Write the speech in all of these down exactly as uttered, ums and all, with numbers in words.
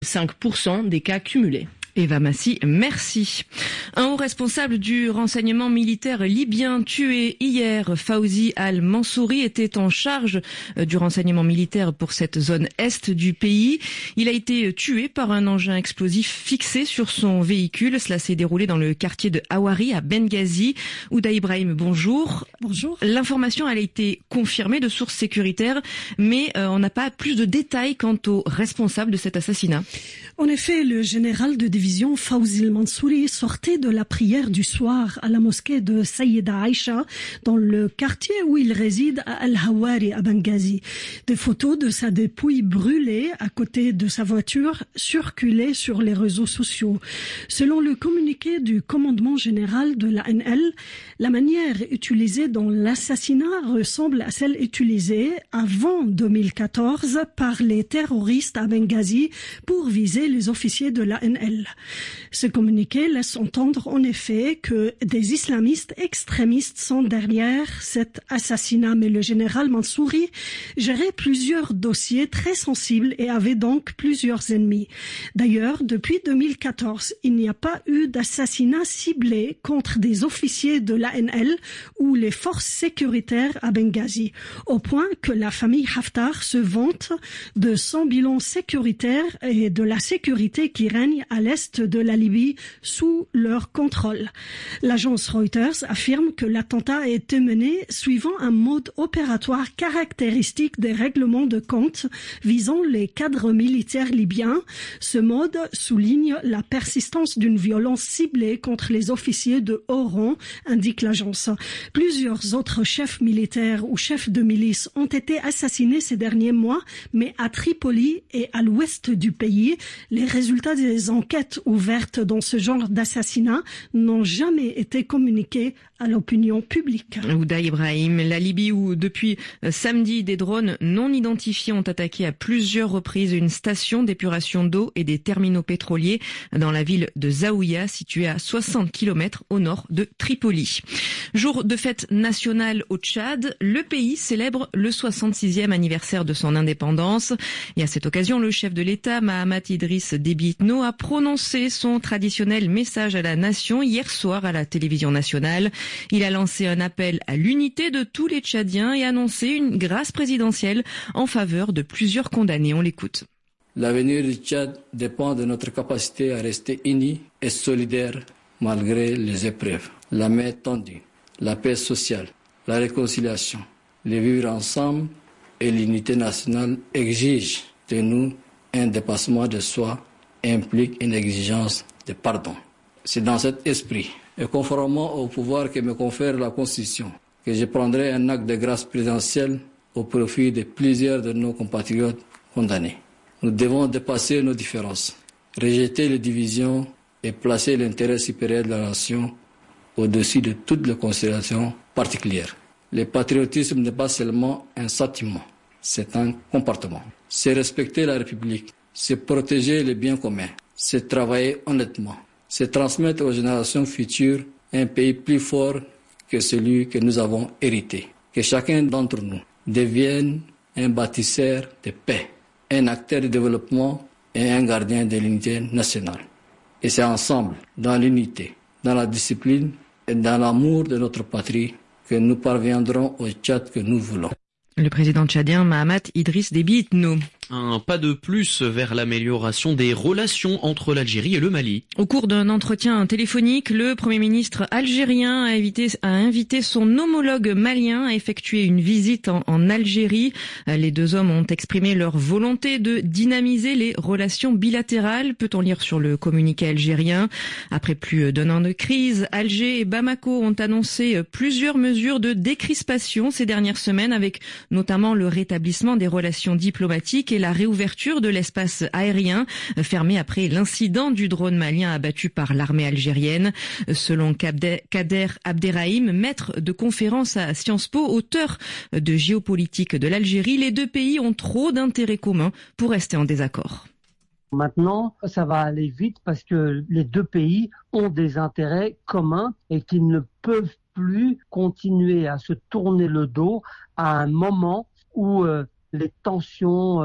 cinq pour cent des cas cumulés. Eva Massi, merci. Un haut responsable du renseignement militaire libyen tué hier, Fawzi al-Mansouri, était en charge du renseignement militaire pour cette zone est du pays. Il a été tué par un engin explosif fixé sur son véhicule. Cela s'est déroulé dans le quartier de Hawari à Benghazi. Ouda Ibrahim, bonjour. Bonjour. L'information, elle a été confirmée de sources sécuritaires, mais euh, on n'a pas plus de détails quant au responsable de cet assassinat. En effet, le général de division Fawzi al-Mansouri sortait de la prière du soir à la mosquée de Sayyida Aïcha dans le quartier où il réside à Al-Hawari à Benghazi. Des photos de sa dépouille brûlée à côté de sa voiture circulaient sur les réseaux sociaux. Selon le communiqué du commandement général de l'A N L, la manière utilisée dans l'assassinat ressemble à celle utilisée avant deux mille quatorze par les terroristes à Benghazi pour viser les officiers de l'A N L. Ce communiqué laisse entendre en effet que des islamistes extrémistes sont derrière cet assassinat, mais le général Mansouri gérait plusieurs dossiers très sensibles et avait donc plusieurs ennemis. D'ailleurs, depuis deux mille quatorze, il n'y a pas eu d'assassinat ciblé contre des officiers de l'A N L ou les forces sécuritaires à Benghazi, au point que la famille Haftar se vante de son bilan sécuritaire et de la sécurité qui règne à l'est de la Libye sous leur contrôle. L'agence Reuters affirme que l'attentat a été mené suivant un mode opératoire caractéristique des règlements de compte visant les cadres militaires libyens. Ce mode souligne la persistance d'une violence ciblée contre les officiers de haut rang, indique l'agence. Plusieurs autres chefs militaires ou chefs de milice ont été assassinés ces derniers mois, mais à Tripoli et à l'ouest du pays. Les résultats des enquêtes ouvertes dans ce genre d'assassinat n'ont jamais été communiqués à l'opinion publique. Ouda Ibrahim, la Libye où depuis samedi des drones non identifiés ont attaqué à plusieurs reprises une station d'épuration d'eau et des terminaux pétroliers dans la ville de Zaouïa située à soixante kilomètres au nord de Tripoli. Jour de fête nationale au Tchad, le pays célèbre le soixante-sixième anniversaire de son indépendance et à cette occasion le chef de l'État Mahamat Idriss Déby Itno a prononcé son traditionnel message à la nation hier soir à la télévision nationale. Il a lancé un appel à l'unité de tous les Tchadiens et annoncé une grâce présidentielle en faveur de plusieurs condamnés. On l'écoute. L'avenir du Tchad dépend de notre capacité à rester unis et solidaires malgré les épreuves. La main tendue, la paix sociale, la réconciliation, le vivre ensemble et l'unité nationale exigent de nous un dépassement de soi et implique une exigence de pardon. C'est dans cet esprit et conformément au pouvoir que me confère la Constitution que je prendrai un acte de grâce présidentielle au profit de plusieurs de nos compatriotes condamnés. Nous devons dépasser nos différences, rejeter les divisions et placer l'intérêt supérieur de la nation au-dessus de toutes les considérations particulières. Le patriotisme n'est pas seulement un sentiment, c'est un comportement. C'est respecter la République, c'est protéger les biens communs, c'est travailler honnêtement, c'est transmettre aux générations futures un pays plus fort que celui que nous avons hérité. Que chacun d'entre nous devienne un bâtisseur de paix, un acteur de développement et un gardien de l'unité nationale. Et c'est ensemble, dans l'unité, dans la discipline et dans l'amour de notre patrie que nous parviendrons au Tchad que nous voulons. Le président tchadien Mahamat Idriss Déby Itno. Un pas de plus vers l'amélioration des relations entre l'Algérie et le Mali. Au cours d'un entretien téléphonique, le Premier ministre algérien a invité, a invité son homologue malien à effectuer une visite en, en Algérie. Les deux hommes ont exprimé leur volonté de dynamiser les relations bilatérales, peut-on lire sur le communiqué algérien. Après plus d'un an de crise, Alger et Bamako ont annoncé plusieurs mesures de décrispation ces dernières semaines, avec notamment le rétablissement des relations diplomatiques et la réouverture de l'espace aérien fermé après l'incident du drone malien abattu par l'armée algérienne. Selon Kader Abderrahim, maître de conférence à Sciences Po, auteur de géopolitique de l'Algérie, les deux pays ont trop d'intérêts communs pour rester en désaccord. Maintenant, ça va aller vite parce que les deux pays ont des intérêts communs et qu'ils ne peuvent plus continuer à se tourner le dos à un moment où euh, les tensions euh,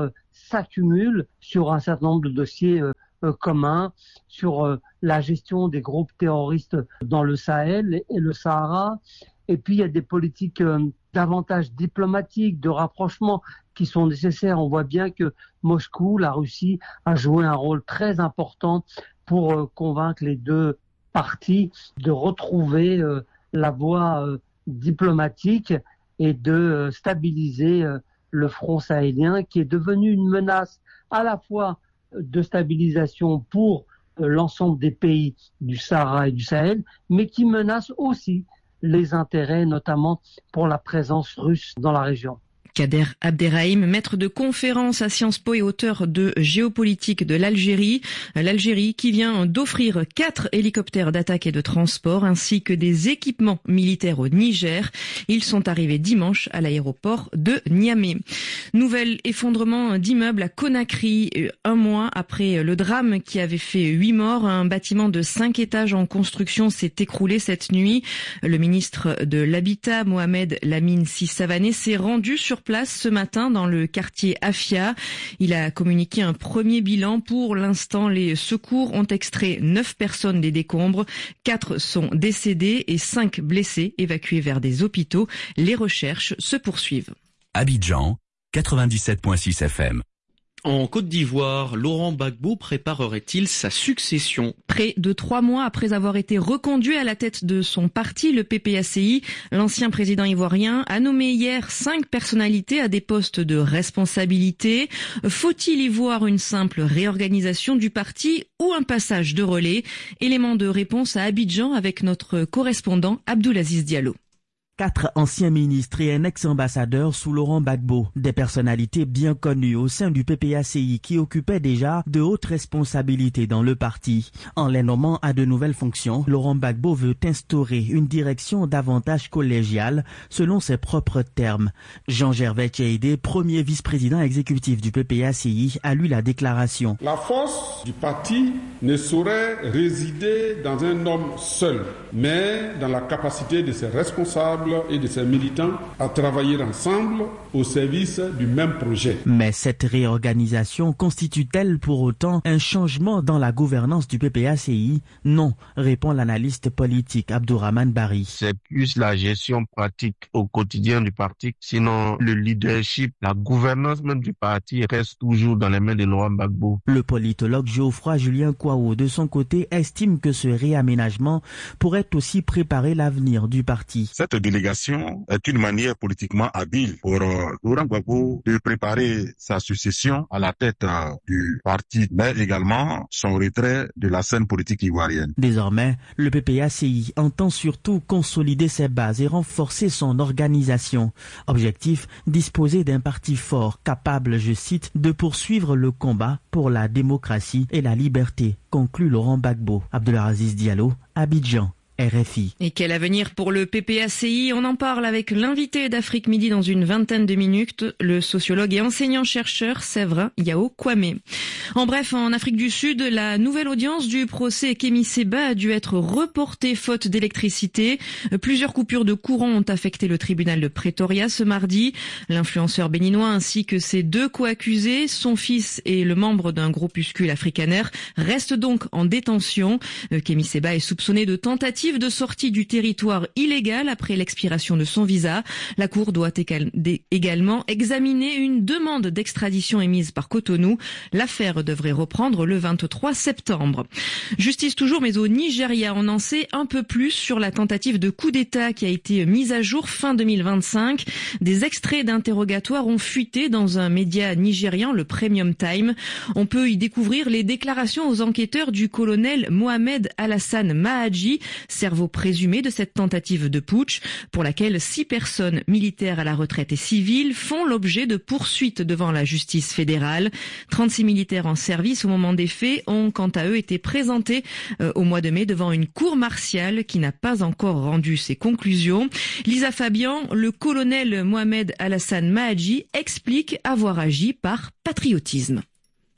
s'accumulent sur un certain nombre de dossiers euh, euh, communs, sur euh, la gestion des groupes terroristes dans le Sahel et le Sahara. Et puis il y a des politiques euh, davantage diplomatiques, de rapprochement qui sont nécessaires. On voit bien que Moscou, la Russie, a joué un rôle très important pour euh, convaincre les deux parties de retrouver euh, la voie euh, diplomatique et de euh, stabiliser euh, le front sahélien qui est devenu une menace à la fois de stabilisation pour euh, l'ensemble des pays du Sahara et du Sahel, mais qui menace aussi les intérêts, notamment pour la présence russe dans la région. Kader Abderrahim, maître de conférence à Sciences Po et auteur de Géopolitique de l'Algérie. L'Algérie qui vient d'offrir quatre hélicoptères d'attaque et de transport ainsi que des équipements militaires au Niger. Ils sont arrivés dimanche à l'aéroport de Niamey. Nouvel effondrement d'immeuble à Conakry, un mois après le drame qui avait fait huit morts. Un bâtiment de cinq étages en construction s'est écroulé cette nuit. Le ministre de l'Habitat, Mohamed Lamine Si Savané, s'est rendu sur place ce matin dans le quartier Afia. Il a communiqué un premier bilan. Pour l'instant, les secours ont extrait neuf personnes des décombres. Quatre sont décédées et cinq blessés évacués vers des hôpitaux. Les recherches se poursuivent. Abidjan, quatre-vingt-dix-sept virgule six F M. En Côte d'Ivoire, Laurent Gbagbo préparerait-il sa succession? Près de trois mois après avoir été reconduit à la tête de son parti, le P P A C I, l'ancien président ivoirien a nommé hier cinq personnalités à des postes de responsabilité. Faut-il y voir une simple réorganisation du parti ou un passage de relais? Élément de réponse à Abidjan avec notre correspondant Abdoulaziz Diallo. Quatre anciens ministres et un ex-ambassadeur sous Laurent Gbagbo, des personnalités bien connues au sein du P P A C I qui occupaient déjà de hautes responsabilités dans le parti. En les nommant à de nouvelles fonctions, Laurent Gbagbo veut instaurer une direction davantage collégiale selon ses propres termes. Jean-Gervais Tcheidé, premier vice-président exécutif du P P A C I, a lu la déclaration. La force du parti ne saurait résider dans un homme seul, mais dans la capacité de ses responsables et de ses militants à travailler ensemble au service du même projet. Mais cette réorganisation constitue-t-elle pour autant un changement dans la gouvernance du P P A C I? Non, répond l'analyste politique Abdourahmane Bari. C'est plus la gestion pratique au quotidien du parti, sinon le leadership, la gouvernance même du parti reste toujours dans les mains de Laurent Gbagbo. Le politologue Geoffroy Julien Kouao, de son côté, estime que ce réaménagement pourrait aussi préparer l'avenir du parti. Cette délégation est une manière politiquement habile pour euh, Laurent Gbagbo de préparer sa succession à la tête euh, du parti, mais également son retrait de la scène politique ivoirienne. Désormais, le P P A C I entend surtout consolider ses bases et renforcer son organisation. Objectif, disposer d'un parti fort, capable, je cite, de poursuivre le combat pour la démocratie et la liberté, conclut Laurent Gbagbo. Abdoulaziz Diallo, Abidjan. R F I. Et quel avenir pour le P P A C I? On en parle avec l'invité d'Afrique Midi dans une vingtaine de minutes, le sociologue et enseignant-chercheur Séverin Yao Kwame. En bref, en Afrique du Sud, la nouvelle audience du procès Kémy Séba a dû être reportée faute d'électricité. Plusieurs coupures de courant ont affecté le tribunal de Pretoria ce mardi. L'influenceur béninois ainsi que ses deux co-accusés, son fils et le membre d'un groupuscule afrikaner, restent donc en détention. Kémy Séba est soupçonné de tentative de sortie du territoire illégal après l'expiration de son visa. La Cour doit également examiner une demande d'extradition émise par Cotonou. L'affaire devrait reprendre le vingt-trois septembre. Justice toujours, mais au Nigeria, on en sait un peu plus sur la tentative de coup d'État qui a été mise à jour fin deux mille vingt-cinq. Des extraits d'interrogatoire ont fuité dans un média nigérian, le Premium Time. On peut y découvrir les déclarations aux enquêteurs du colonel Mohamed Alassane Mahadji, cerveau présumé de cette tentative de putsch, pour laquelle six personnes militaires à la retraite et civiles font l'objet de poursuites devant la justice fédérale. trente-six militaires en service au moment des faits ont quant à eux été présentés euh, au mois de mai devant une cour martiale qui n'a pas encore rendu ses conclusions. Lisa Fabian, le colonel Mohamed Alassane Mahadji, explique avoir agi par patriotisme.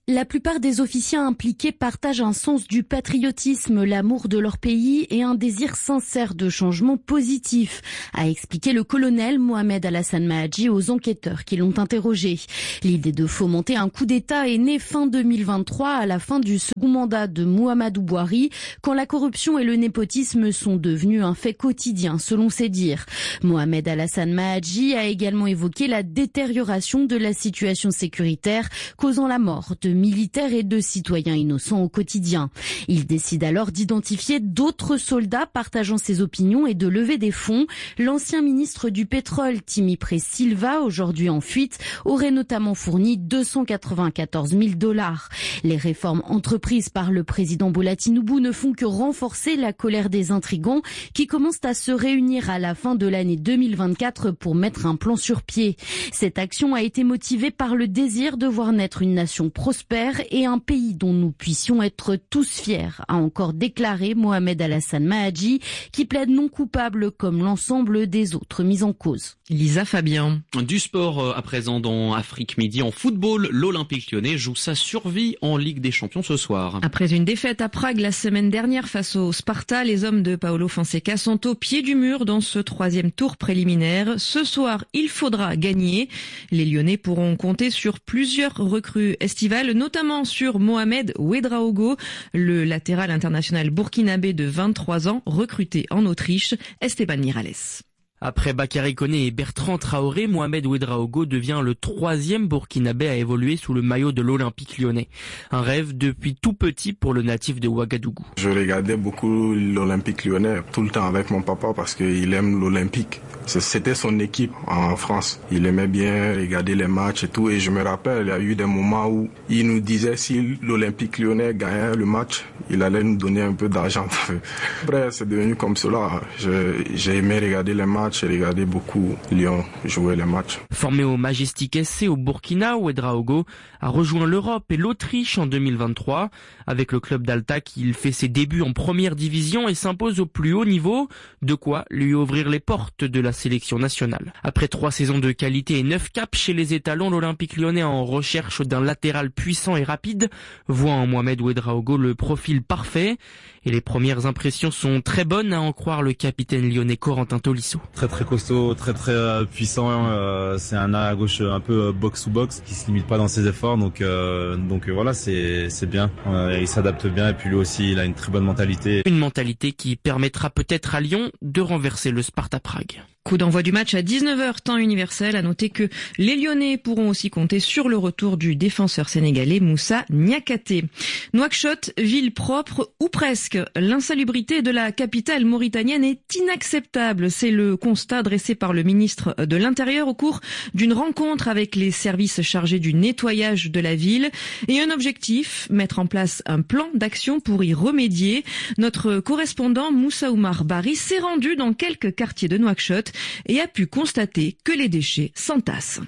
La plupart des officiers impliqués partagent un sens du patriotisme, l'amour de leur pays et un désir sincère de changement positif, a expliqué le colonel Mohamed Alassane Mahadji aux enquêteurs qui l'ont interrogé. L'idée de fomenter un coup d'État est née fin deux mille vingt-trois à la fin du second mandat de Mouhamadou Bouhari, quand la corruption et le népotisme sont devenus un fait quotidien, selon ses dires. Mohamed Alassane Mahadji a également évoqué la détérioration de la situation sécuritaire, causant la mort de militaires et de citoyens innocents au quotidien. Il décide alors d'identifier d'autres soldats partageant ses opinions et de lever des fonds. L'ancien ministre du pétrole, Timipré Silva, aujourd'hui en fuite, aurait notamment fourni deux cent quatre-vingt-quatorze mille dollars. Les réformes entreprises par le président Bola Tinubu ne font que renforcer la colère des intrigants qui commencent à se réunir à la fin de l'année deux mille vingt-quatre pour mettre un plan sur pied. Cette action a été motivée par le désir de voir naître une nation prospère et un pays dont nous puissions être tous fiers, a encore déclaré Mohamed Alassane Mahadji, qui plaide non coupable comme l'ensemble des autres mis en cause. Lisa Fabien. Du sport à présent dans Afrique Midi. En football, l'Olympique Lyonnais joue sa survie en Ligue des Champions ce soir. Après une défaite à Prague la semaine dernière face au Sparta, les hommes de Paolo Fonseca sont au pied du mur dans ce troisième tour préliminaire. Ce soir, il faudra gagner. Les Lyonnais pourront compter sur plusieurs recrues estivales, notamment sur Mohamed Ouedraogo, le latéral international burkinabé de vingt-trois ans, recruté en Autriche. Esteban Miralles. Après Bakary Koné et Bertrand Traoré, Mohamed Ouedraogo devient le troisième Burkinabé à évoluer sous le maillot de l'Olympique Lyonnais. Un rêve depuis tout petit pour le natif de Ouagadougou. Je regardais beaucoup l'Olympique Lyonnais tout le temps avec mon papa parce qu'il aime l'Olympique. C'était son équipe en France. Il aimait bien regarder les matchs et tout. Et je me rappelle, il y a eu des moments où il nous disait si l'Olympique Lyonnais gagnait le match, il allait nous donner un peu d'argent. Après, c'est devenu comme cela. J'ai aimé regarder les matchs. J'ai regardé beaucoup Lyon jouer les matchs. Formé au Majestic S C au Burkina, Ouedraogo a rejoint l'Europe et l'Autriche en deux mille vingt-trois. Avec le club d'Altac, il fait ses débuts en première division et s'impose au plus haut niveau, de quoi lui ouvrir les portes de la sélection nationale. Après trois saisons de qualité et neuf caps chez les étalons, l'Olympique Lyonnais en recherche d'un latéral puissant et rapide voit en Mohamed Ouedraogo le profil parfait. Et les premières impressions sont très bonnes, à en croire le capitaine lyonnais Corentin Tolisso. Très très costaud, très très euh, puissant. Euh, c'est un à gauche un peu box to box qui se limite pas dans ses efforts. Donc euh, donc euh, voilà, c'est c'est bien. Euh, il s'adapte bien et puis lui aussi, il a une très bonne mentalité. Une mentalité qui permettra peut-être à Lyon de renverser le Sparta Prague. Coup d'envoi du match à dix-neuf heures, temps universel. À noter que les Lyonnais pourront aussi compter sur le retour du défenseur sénégalais Moussa Niakhaté. Nouakchott, ville propre ou presque. L'insalubrité de la capitale mauritanienne est inacceptable. C'est le constat dressé par le ministre de l'Intérieur au cours d'une rencontre avec les services chargés du nettoyage de la ville. Et un objectif, mettre en place un plan d'action pour y remédier. Notre correspondant Moussa Oumar Bari s'est rendu dans quelques quartiers de Nouakchott et a pu constater que les déchets s'entassent.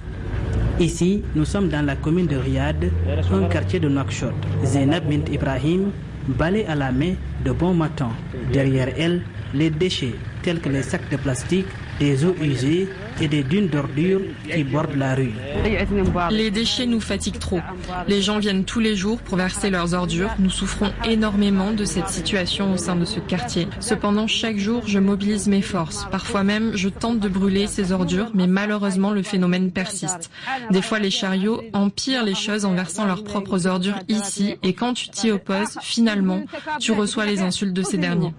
Ici, nous sommes dans la commune de Riyad, un quartier de Nouakchott. Zainab Bint Ibrahim balaye à la main de bon matin. Derrière elle, les déchets tels que les sacs de plastique, des eaux usées et des dunes d'ordures qui bordent la rue. Les déchets nous fatiguent trop. Les gens viennent tous les jours pour verser leurs ordures. Nous souffrons énormément de cette situation au sein de ce quartier. Cependant, chaque jour, je mobilise mes forces. Parfois même, je tente de brûler ces ordures, mais malheureusement, le phénomène persiste. Des fois, les chariots empirent les choses en versant leurs propres ordures ici, et quand tu t'y opposes, finalement, tu reçois les insultes de ces derniers.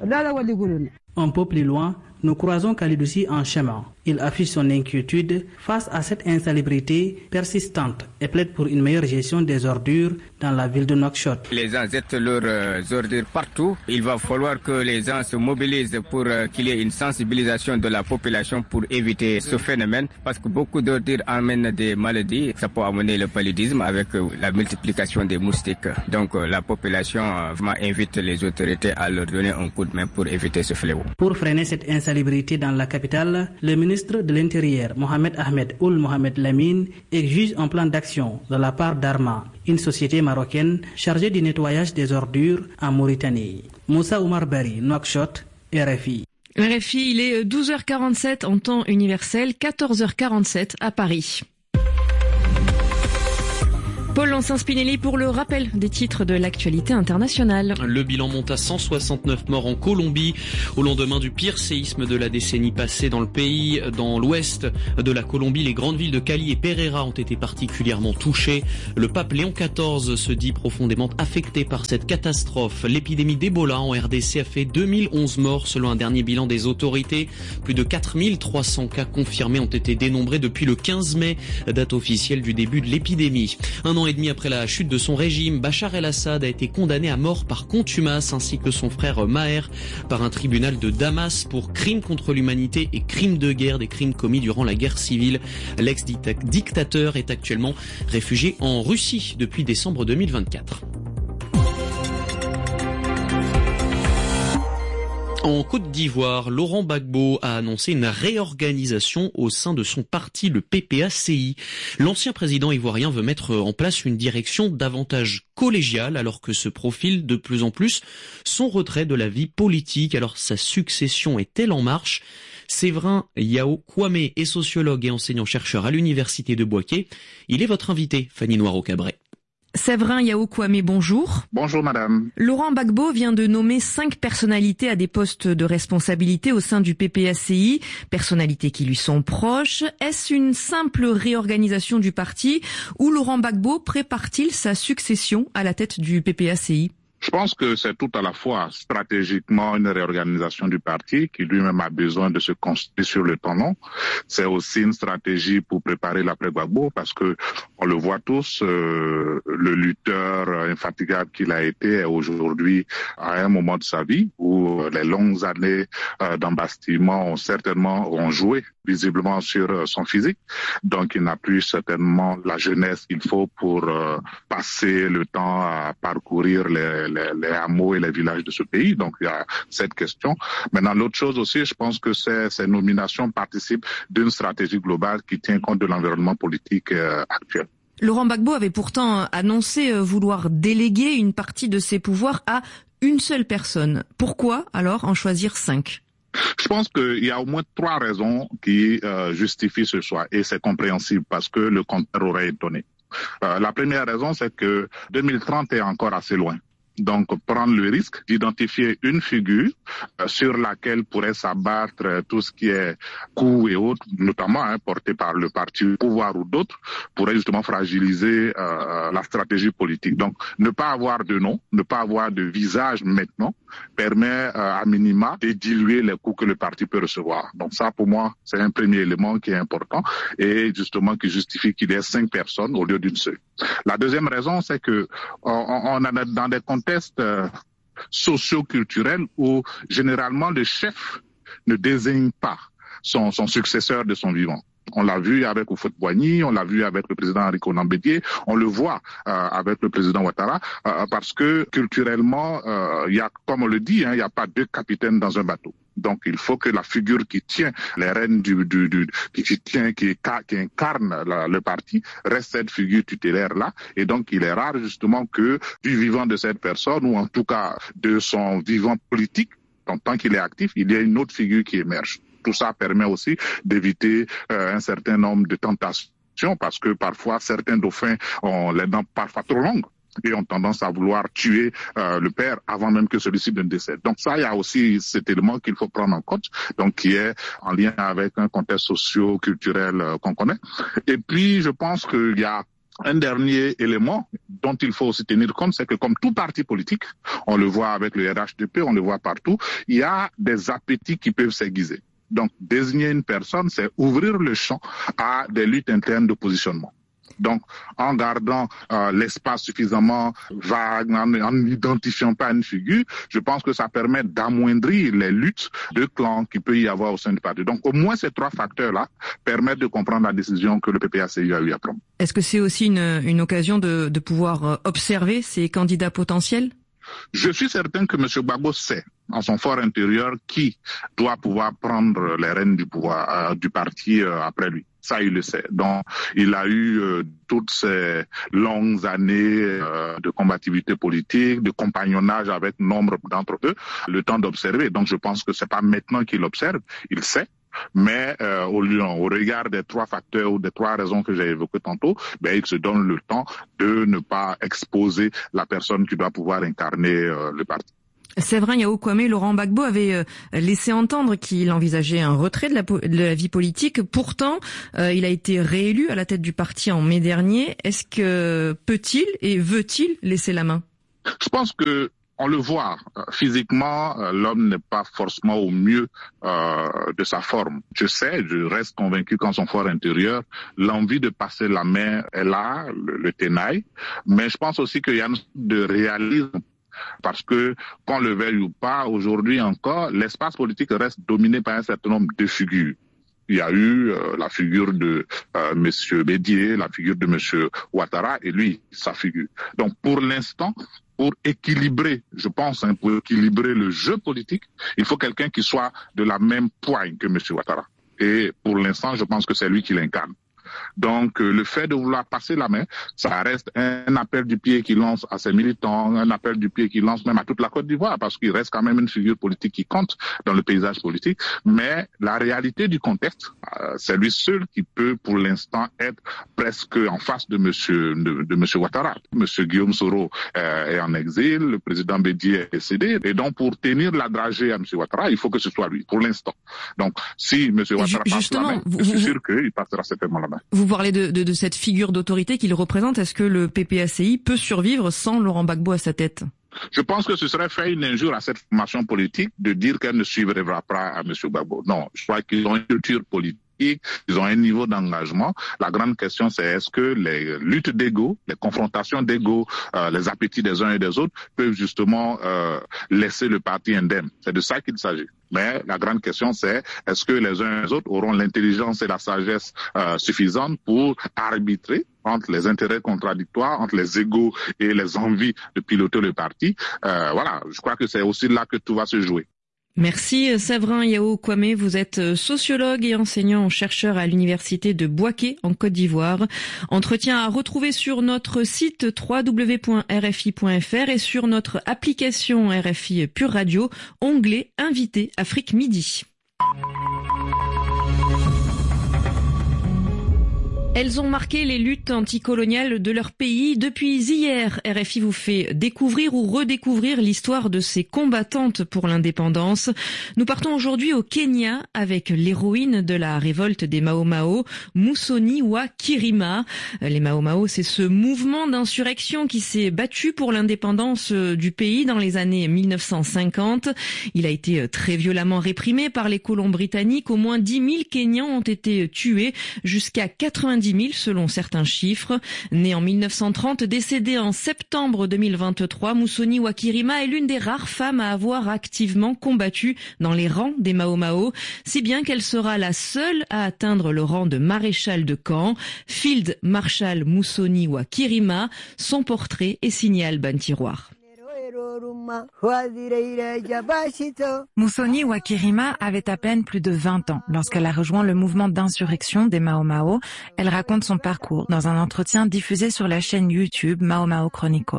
Un peu plus loin, nous croisons Khalidouci en chemin. Il affiche son inquiétude face à cette insalubrité persistante et plaide pour une meilleure gestion des ordures dans la ville de Nouakchott. Les gens jettent leurs euh, ordures partout. Il va falloir que les gens se mobilisent pour euh, qu'il y ait une sensibilisation de la population pour éviter ce phénomène, parce que beaucoup d'ordures amènent des maladies. Ça peut amener le paludisme avec euh, la multiplication des moustiques. Donc euh, la population euh, vraiment invite les autorités à leur donner un coup de main pour éviter ce fléau. Pour freiner cette insalubrité dans la capitale, le ministre de l'Intérieur, Mohamed Ahmed Ould Mohamed Lamine, exige un plan d'action de la part d'Arma, une société marocaine chargée du nettoyage des ordures en Mauritanie. Moussa Oumar Bari, Nouakchott, R F I. R F I, il est douze heures quarante-sept en temps universel, quatorze heures quarante-sept à Paris. Paul Lancin-Spinelli pour le rappel des titres de l'actualité internationale. Le bilan monte à cent soixante-neuf morts en Colombie au lendemain du pire séisme de la décennie passée dans le pays. Dans l'ouest de la Colombie, les grandes villes de Cali et Pereira ont été particulièrement touchées. Le pape Léon quatorze se dit profondément affecté par cette catastrophe. L'épidémie d'Ebola en R D C a fait deux mille onze morts selon un dernier bilan des autorités. Plus de quatre mille trois cents cas confirmés ont été dénombrés depuis le quinze mai, date officielle du début de l'épidémie. Un an et demi après la chute de son régime, Bachar el-Assad a été condamné à mort par contumace ainsi que son frère Maher par un tribunal de Damas pour crimes contre l'humanité et crimes de guerre, des crimes commis durant la guerre civile. L'ex-dictateur est actuellement réfugié en Russie depuis décembre deux mille vingt-quatre. En Côte d'Ivoire, Laurent Gbagbo a annoncé une réorganisation au sein de son parti, le P P A C I. L'ancien président ivoirien veut mettre en place une direction davantage collégiale alors que se profile de plus en plus son retrait de la vie politique. Alors sa succession est-elle en marche ? Séverin Yao Kwame est sociologue et enseignant-chercheur à l'université de Bouaké. Il est votre invité, Fanny Noiro-Cabret. Séverin Yao Kwame, bonjour. Bonjour madame. Laurent Gbagbo vient de nommer cinq personnalités à des postes de responsabilité au sein du P P A C I, personnalités qui lui sont proches. Est-ce une simple réorganisation du parti ou Laurent Gbagbo prépare-t-il sa succession à la tête du P P A C I ? Je pense que c'est tout à la fois stratégiquement une réorganisation du parti qui lui-même a besoin de se construire sur le temps long. C'est aussi une stratégie pour préparer l'après-Gbagbo parce que on le voit tous, euh, le lutteur infatigable qu'il a été est aujourd'hui à un moment de sa vie où les longues années euh, d'embastillement ont certainement ont joué visiblement sur euh, son physique. Donc il n'a plus certainement la jeunesse qu'il faut pour euh, passer le temps à parcourir les Les, les hameaux et les villages de ce pays. Donc, il y a cette question. Maintenant, l'autre chose aussi, je pense que ces, ces nominations participent d'une stratégie globale qui tient compte de l'environnement politique euh, actuel. Laurent Gbagbo avait pourtant annoncé vouloir déléguer une partie de ses pouvoirs à une seule personne. Pourquoi, alors, en choisir cinq ? Je pense qu'il y a au moins trois raisons qui euh, justifient ce choix. Et c'est compréhensible parce que le contraire aurait étonné. Euh, la première raison, c'est que deux mille trente est encore assez loin. Donc, prendre le risque d'identifier une figure euh, sur laquelle pourrait s'abattre euh, tout ce qui est coups et autres, notamment hein, porté par le parti au pouvoir ou d'autres, pourrait justement fragiliser euh, la stratégie politique. Donc, ne pas avoir de nom, ne pas avoir de visage maintenant, permet euh, à minima de diluer les coups que le parti peut recevoir. Donc ça, pour moi, c'est un premier élément qui est important et justement qui justifie qu'il y ait cinq personnes au lieu d'une seule. La deuxième raison, c'est que on, on a dans des contextes euh, socio-culturels où généralement le chef ne désigne pas son, son successeur de son vivant. On l'a vu avec Houphouët-Boigny, on l'a vu avec le président Henri Konan Bédié, on le voit euh, avec le président Ouattara, euh, parce que culturellement, euh, il y a, comme on le dit, hein, il n'y a pas deux capitaines dans un bateau. Donc, il faut que la figure qui tient les rênes du, du, du qui, qui tient, qui, qui incarne la, le parti, reste cette figure tutélaire-là. Et donc, il est rare justement que du vivant de cette personne, ou en tout cas de son vivant politique, en tant qu'il est actif, il y a une autre figure qui émerge. Tout ça permet aussi d'éviter euh, un certain nombre de tentations, parce que parfois, certains dauphins ont les dents parfois trop longues et ont tendance à vouloir tuer euh, le père avant même que celui-ci ne décède. Donc ça, il y a aussi cet élément qu'il faut prendre en compte, donc qui est en lien avec un contexte socio-culturel euh, qu'on connaît. Et puis, je pense qu'il y a un dernier élément dont il faut aussi tenir compte, c'est que comme tout parti politique, on le voit avec le R H D P, on le voit partout, il y a des appétits qui peuvent s'aiguiser. Donc, désigner une personne, c'est ouvrir le champ à des luttes internes de positionnement. Donc, en gardant euh, l'espace suffisamment vague, en n'identifiant pas une figure, je pense que ça permet d'amoindrir les luttes de clans qu'il peut y avoir au sein du parti. Donc, au moins ces trois facteurs-là permettent de comprendre la décision que le P P A C I a eu à prendre. Est-ce que c'est aussi une, une occasion de, de pouvoir observer ces candidats potentiels ? Je suis certain que M. Gbagbo sait, en son fort intérieur, qui doit pouvoir prendre les rênes du pouvoir euh, du parti euh, après lui. Ça, il le sait. Donc, il a eu euh, toutes ces longues années euh, de combativité politique, de compagnonnage avec nombre d'entre eux, le temps d'observer. Donc, je pense que c'est pas maintenant qu'il observe, il sait. Mais euh, au, au regard des trois facteurs ou des trois raisons que j'ai évoquées tantôt, ben, il se donne le temps de ne pas exposer la personne qui doit pouvoir incarner euh, le parti. Séverin Yao Kwame, Laurent Gbagbo avait laissé entendre qu'il envisageait un retrait de la, de la vie politique. Pourtant, euh, il a été réélu à la tête du parti en mai dernier. Est-ce que peut-il et veut-il laisser la main? Je pense que on le voit, physiquement, l'homme n'est pas forcément au mieux euh, de sa forme. Je sais, je reste convaincu qu'en son fort intérieur, l'envie de passer la main est là, le, le tenaille, mais je pense aussi qu'il y a une sorte de réalisme. Parce que, qu'on le veuille ou pas, aujourd'hui encore, l'espace politique reste dominé par un certain nombre de figures. Il y a eu euh, la figure de euh, Monsieur Bédié, la figure de Monsieur Ouattara, et lui, sa figure. Donc, pour l'instant, pour équilibrer, je pense, hein, pour équilibrer le jeu politique, il faut quelqu'un qui soit de la même poigne que Monsieur Ouattara. Et pour l'instant, je pense que c'est lui qui l'incarne. Donc, euh, le fait de vouloir passer la main, ça reste un appel du pied qu'il lance à ses militants, un appel du pied qu'il lance même à toute la Côte d'Ivoire, parce qu'il reste quand même une figure politique qui compte dans le paysage politique. Mais la réalité du contexte, euh, c'est lui seul qui peut, pour l'instant, être presque en face de Monsieur de, de Monsieur Ouattara. Monsieur Guillaume Soro euh, est en exil, le président Bédié est décédé, et donc pour tenir la dragée à Monsieur Ouattara, il faut que ce soit lui, pour l'instant. Donc, si Monsieur Ouattara passe la main, je suis sûr qu'il passera certainement la main. Vous parlez de, de, de cette figure d'autorité qu'il représente. Est-ce que le P P A C I peut survivre sans Laurent Gbagbo à sa tête? Je pense que ce serait faire une injure à cette formation politique de dire qu'elle ne suivra pas à M. Gbagbo. Non, je crois qu'ils ont une culture politique. Ils ont un niveau d'engagement. La grande question, c'est est-ce que les luttes d'ego, les confrontations d'ego, euh, les appétits des uns et des autres peuvent justement euh, laisser le parti indemne. C'est de ça qu'il s'agit. Mais la grande question, c'est est-ce que les uns et les autres auront l'intelligence et la sagesse euh, suffisantes pour arbitrer entre les intérêts contradictoires, entre les égos et les envies de piloter le parti. Euh, voilà, je crois que c'est aussi là que tout va se jouer. Merci Séverin Yao Kwame, vous êtes sociologue et enseignant-chercheur à l'université de Bouaké en Côte d'Ivoire. Entretien à retrouver sur notre site w w w point r f i point f r et sur notre application R F I Pure Radio, onglet Invité Afrique Midi. Elles ont marqué les luttes anticoloniales de leur pays. Depuis hier, R F I vous fait découvrir ou redécouvrir l'histoire de ces combattantes pour l'indépendance. Nous partons aujourd'hui au Kenya avec l'héroïne de la révolte des Mau Mau, Musoni wa Kirima. Les Mau Mau, c'est ce mouvement d'insurrection qui s'est battu pour l'indépendance du pays dans les années mille neuf cent cinquante. Il a été très violemment réprimé par les colons britanniques. Au moins dix mille Kenyans ont été tués, jusqu'à quatre-vingt-dix mille selon certains chiffres. Né en mille neuf cent trente, décédé en septembre deux mille vingt-trois, Musoni wa Kirima est l'une des rares femmes à avoir activement combattu dans les rangs des Mau Mau, si bien qu'elle sera la seule à atteindre le rang de maréchal de camp. Field Marshal Musoni wa Kirima, son portrait est signé à Alban Tiroir. Musoni wa Kirima avait à peine plus de vingt ans lorsqu'elle a rejoint le mouvement d'insurrection des Mau Mau. Elle raconte son parcours dans un entretien diffusé sur la chaîne YouTube Mau Mau Chronicles.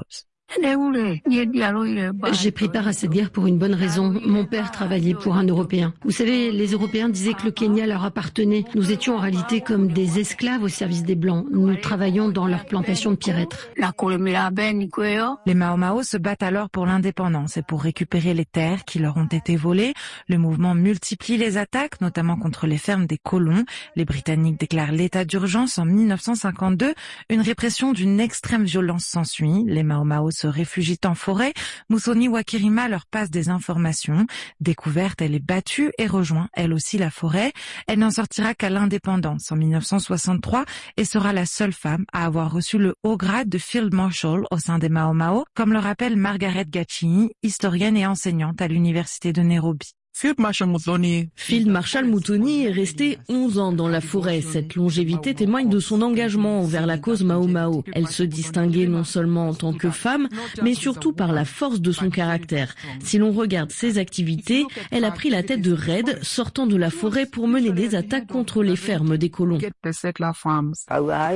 J'ai pris part à cette guerre pour une bonne raison. Mon père travaillait pour un Européen. Vous savez, les Européens disaient que le Kenya leur appartenait. Nous étions en réalité comme des esclaves au service des Blancs. Nous travaillions dans leurs plantations de pierrettes. Les Mau Mau se battent alors pour l'indépendance et pour récupérer les terres qui leur ont été volées. Le mouvement multiplie les attaques, notamment contre les fermes des colons. Les Britanniques déclarent l'état d'urgence en mille neuf cent cinquante-deux. Une répression d'une extrême violence s'ensuit. Les Mau Mau se réfugient en forêt. Musoni wa Kirima leur passe des informations. Découverte, elle est battue et rejoint elle aussi la forêt. Elle n'en sortira qu'à l'indépendance en mille neuf cent soixante-trois et sera la seule femme à avoir reçu le haut grade de Field Marshal au sein des Mau Mau, comme le rappelle Margaret Gacini, historienne et enseignante à l'université de Nairobi. Field Marshal Musoni. Field Marshal Musoni est resté onze ans dans la forêt. Cette longévité témoigne de son engagement envers la cause Mau Mau. Elle se distinguait non seulement en tant que femme, mais surtout par la force de son caractère. Si l'on regarde ses activités, elle a pris la tête de raids sortant de la forêt pour mener des attaques contre les fermes des colons.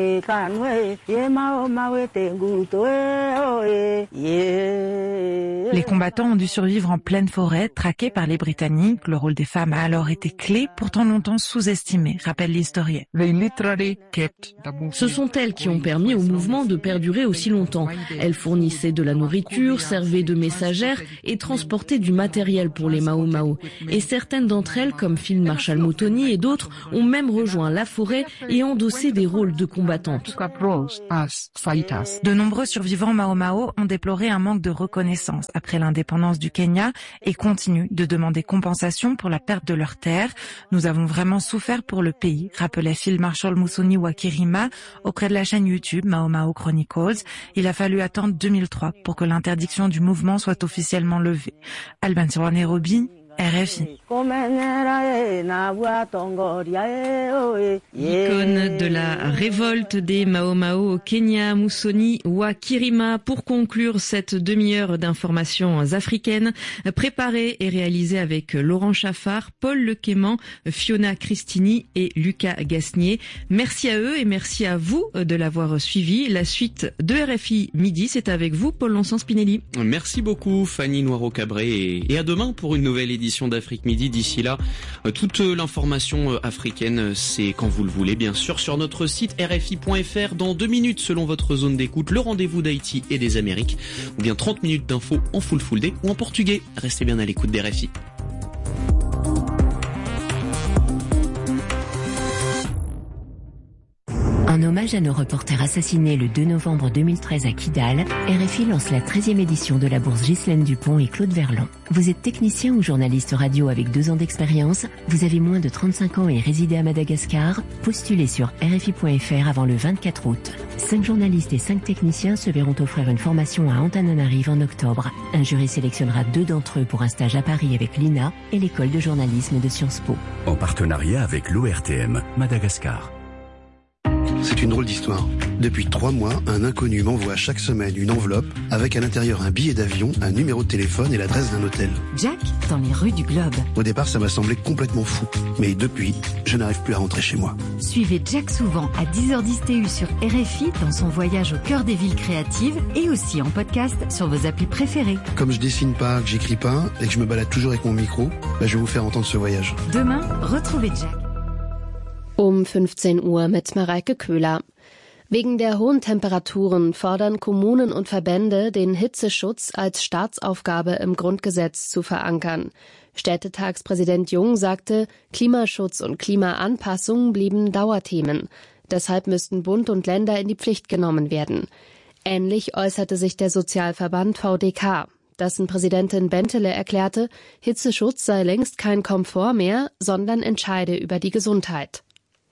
Les Les combattants ont dû survivre en pleine forêt, traqués par les Britanniques. Le rôle des femmes a alors été clé, pourtant longtemps sous-estimé, rappelle l'historien. Ce sont elles qui ont permis au mouvement de perdurer aussi longtemps. Elles fournissaient de la nourriture, servaient de messagères et transportaient du matériel pour les Mau Mau. Et certaines d'entre elles, comme Field Marshal Mutoni et d'autres, ont même rejoint la forêt et endossé des rôles de combattantes. De nombreux survivants Mau Mau ont déploré un manque de reconnaissance après l'indépendance du Kenya et continuent de demander compensation pour la perte de leurs terres. Nous avons vraiment souffert pour le pays, rappelait Field Marshal Mutoni Wakirima auprès de la chaîne YouTube Mau Mau Chronicles. Il a fallu attendre deux mille trois pour que l'interdiction du mouvement soit officiellement levée. Alban sur Nairobi, R F I. Icône de la révolte des Mau Mau au Kenya, Musoni Wakirima. Pour conclure cette demi-heure d'informations africaines, préparée et réalisée avec Laurent Chaffard, Paul Lequément, Fiona Cristini et Lucas Gasnier. Merci à eux et merci à vous de l'avoir suivi. La suite de R F I Midi, c'est avec vous, Paul Lonsan-Spinelli. Merci beaucoup, Fanny Noiro-Cabré, et à demain pour une nouvelle édition d'Afrique Midi. D'ici là, toute l'information africaine, c'est quand vous le voulez, bien sûr, sur notre site R F I point F R. Dans deux minutes, selon votre zone d'écoute, le rendez-vous d'Haïti et des Amériques, ou bien trente minutes d'infos en full full day ou en portugais. Restez bien à l'écoute d'R F I. En hommage à nos reporters assassinés le deux novembre deux mille treize à Kidal, R F I lance la treizième édition de la bourse Ghislaine Dupont et Claude Verlon. Vous êtes technicien ou journaliste radio avec deux ans d'expérience, vous avez moins de trente-cinq ans et résidez à Madagascar, postulez sur R F I point F R avant le vingt-quatre août. Cinq journalistes et cinq techniciens se verront offrir une formation à Antananarive en octobre. Un jury sélectionnera deux d'entre eux pour un stage à Paris avec l'I N A et l'école de journalisme de Sciences Po. En partenariat avec l'O R T M, Madagascar. C'est une drôle d'histoire. Depuis trois mois, un inconnu m'envoie chaque semaine une enveloppe avec à l'intérieur un billet d'avion, un numéro de téléphone et l'adresse d'un hôtel. Jack, dans les rues du Globe. Au départ, ça m'a semblé complètement fou. Mais depuis, je n'arrive plus à rentrer chez moi. Suivez Jack souvent à dix heures dix T U sur R F I dans son voyage au cœur des villes créatives et aussi en podcast sur vos applis préférées. Comme je dessine pas, que j'écris pas et que je me balade toujours avec mon micro, bah, je vais vous faire entendre ce voyage. Demain, retrouvez Jack. Um fünfzehn Uhr mit Mareike Köhler. Wegen der hohen Temperaturen fordern Kommunen und Verbände, den Hitzeschutz als Staatsaufgabe im Grundgesetz zu verankern. Städtetagspräsident Jung sagte, Klimaschutz und Klimaanpassung blieben Dauerthemen. Deshalb müssten Bund und Länder in die Pflicht genommen werden. Ähnlich äußerte sich der Sozialverband V D K. Dessen Präsidentin Bentele erklärte, Hitzeschutz sei längst kein Komfort mehr, sondern entscheide über die Gesundheit.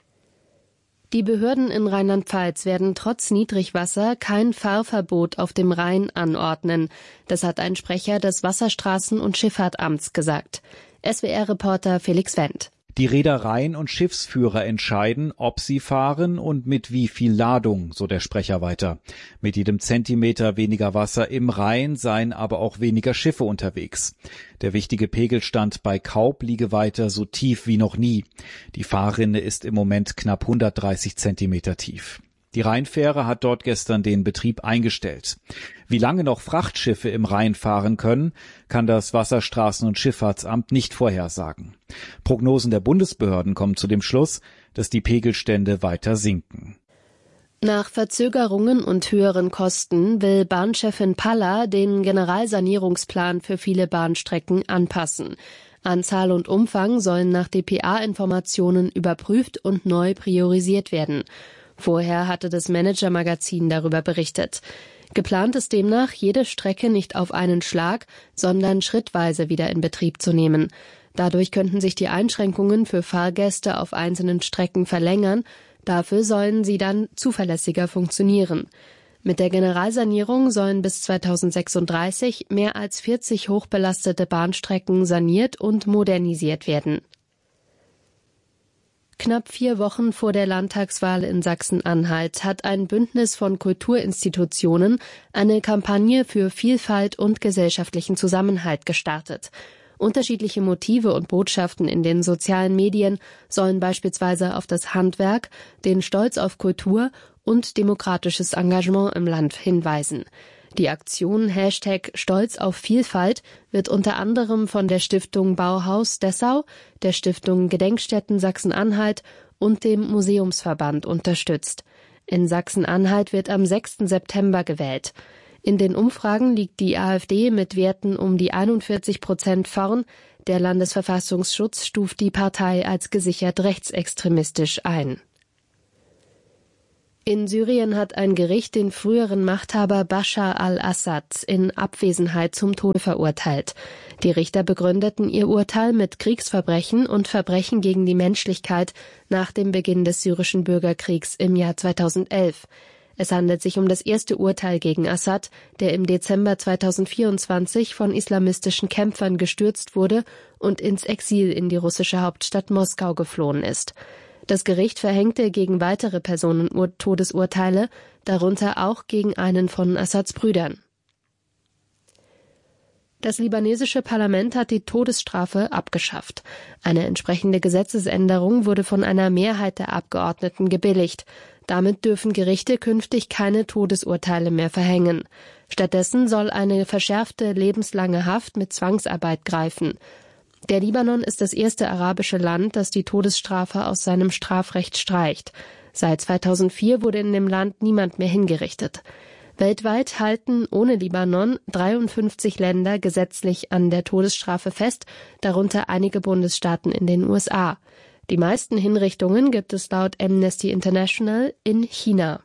Die Behörden in Rheinland-Pfalz werden trotz Niedrigwasser kein Fahrverbot auf dem Rhein anordnen. Das hat ein Sprecher des Wasserstraßen- und Schifffahrtamts gesagt. S W R-Reporter Felix Wendt. Die Reedereien und Schiffsführer entscheiden, ob sie fahren und mit wie viel Ladung, so der Sprecher weiter. Mit jedem Zentimeter weniger Wasser im Rhein seien aber auch weniger Schiffe unterwegs. Der wichtige Pegelstand bei Kaub liege weiter so tief wie noch nie. Die Fahrrinne ist im Moment knapp hundertdreißig Zentimeter tief. Die Rheinfähre hat dort gestern den Betrieb eingestellt. Wie lange noch Frachtschiffe im Rhein fahren können, kann das Wasserstraßen- und Schifffahrtsamt nicht vorhersagen. Prognosen der Bundesbehörden kommen zu dem Schluss, dass die Pegelstände weiter sinken. Nach Verzögerungen und höheren Kosten will Bahnchefin Palla den Generalsanierungsplan für viele Bahnstrecken anpassen. Anzahl und Umfang sollen nach D P A-Informationen überprüft und neu priorisiert werden. Vorher hatte das Manager-Magazin darüber berichtet. Geplant ist demnach, jede Strecke nicht auf einen Schlag, sondern schrittweise wieder in Betrieb zu nehmen. Dadurch könnten sich die Einschränkungen für Fahrgäste auf einzelnen Strecken verlängern. Dafür sollen sie dann zuverlässiger funktionieren. Mit der Generalsanierung sollen bis zweitausendsechsunddreißig mehr als vierzig hochbelastete Bahnstrecken saniert und modernisiert werden. Knapp vier Wochen vor der Landtagswahl in Sachsen-Anhalt hat ein Bündnis von Kulturinstitutionen eine Kampagne für Vielfalt und gesellschaftlichen Zusammenhalt gestartet. Unterschiedliche Motive und Botschaften in den sozialen Medien sollen beispielsweise auf das Handwerk, den Stolz auf Kultur und demokratisches Engagement im Land hinweisen. Die Aktion Hashtag Stolz auf Vielfalt wird unter anderem von der Stiftung Bauhaus Dessau, der Stiftung Gedenkstätten Sachsen-Anhalt und dem Museumsverband unterstützt. In Sachsen-Anhalt wird am sechsten September gewählt. In den Umfragen liegt die AfD mit Werten um die einundvierzig Prozent vorn. Der Landesverfassungsschutz stuft die Partei als gesichert rechtsextremistisch ein. In Syrien hat ein Gericht den früheren Machthaber Bashar al-Assad in Abwesenheit zum Tode verurteilt. Die Richter begründeten ihr Urteil mit Kriegsverbrechen und Verbrechen gegen die Menschlichkeit nach dem Beginn des syrischen Bürgerkriegs im Jahr zweitausendelf. Es handelt sich um das erste Urteil gegen Assad, der im Dezember zweitausendvierundzwanzig von islamistischen Kämpfern gestürzt wurde und ins Exil in die russische Hauptstadt Moskau geflohen ist. Das Gericht verhängte gegen weitere Personen Todesurteile, darunter auch gegen einen von Assads Brüdern. Das libanesische Parlament hat die Todesstrafe abgeschafft. Eine entsprechende Gesetzesänderung wurde von einer Mehrheit der Abgeordneten gebilligt. Damit dürfen Gerichte künftig keine Todesurteile mehr verhängen. Stattdessen soll eine verschärfte lebenslange Haft mit Zwangsarbeit greifen. Der Libanon ist das erste arabische Land, das die Todesstrafe aus seinem Strafrecht streicht. Seit zweitausendvier wurde in dem Land niemand mehr hingerichtet. Weltweit halten ohne Libanon dreiundfünfzig Länder gesetzlich an der Todesstrafe fest, darunter einige Bundesstaaten in den U S A. Die meisten Hinrichtungen gibt es laut Amnesty International in China.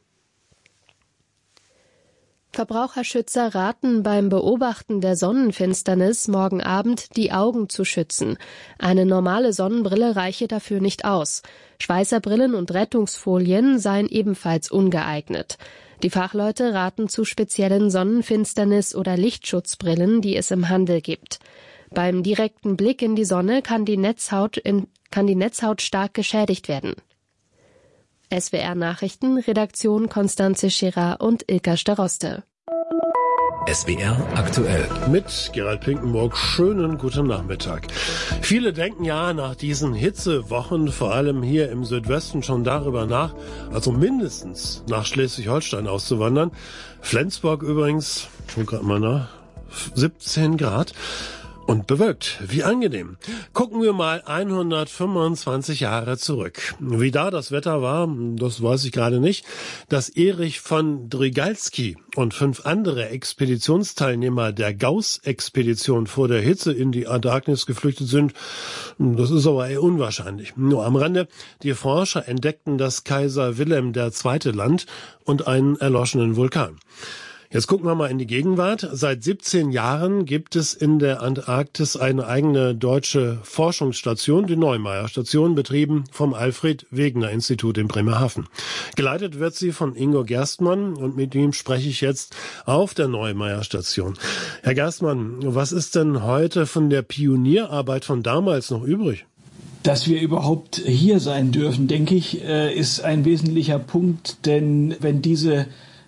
Verbraucherschützer raten beim Beobachten der Sonnenfinsternis morgen Abend, die Augen zu schützen. Eine normale Sonnenbrille reiche dafür nicht aus. Schweißerbrillen und Rettungsfolien seien ebenfalls ungeeignet. Die Fachleute raten zu speziellen Sonnenfinsternis- oder Lichtschutzbrillen, die es im Handel gibt. Beim direkten Blick in die Sonne kann die Netzhaut, in, kann die Netzhaut stark geschädigt werden. S W R Nachrichten, Redaktion Konstanze Scherer und Ilka Staroste. S W R aktuell. Mit Gerald Pinkenburg, schönen guten Nachmittag. Viele denken ja nach diesen Hitzewochen, vor allem hier im Südwesten, schon darüber nach, also mindestens nach Schleswig-Holstein auszuwandern. Flensburg übrigens, ich gucke gerade mal nach, siebzehn Grad. Und bewölkt. Wie angenehm. Gucken wir mal hundertfünfundzwanzig Jahre zurück. Wie da das Wetter war, das weiß ich gerade nicht. Dass Erich von Drygalski und fünf andere Expeditionsteilnehmer der Gauss-Expedition vor der Hitze in die Antarktis geflüchtet sind, das ist aber eher unwahrscheinlich. Nur am Rande, die Forscher entdeckten das Kaiser Wilhelm der Zweite Land und einen erloschenen Vulkan. Jetzt gucken wir mal in die Gegenwart. Seit siebzehn Jahren gibt es in der Antarktis eine eigene deutsche Forschungsstation, die Neumeier-Station, betrieben vom Alfred-Wegener-Institut in Bremerhaven. Geleitet wird sie von Ingo Gerstmann und mit ihm spreche ich jetzt auf der Neumeier-Station. Herr Gerstmann, was ist denn heute von der Pionierarbeit von damals noch übrig? Dass wir überhaupt hier sein dürfen, denke ich, ist ein wesentlicher Punkt, denn wenn diese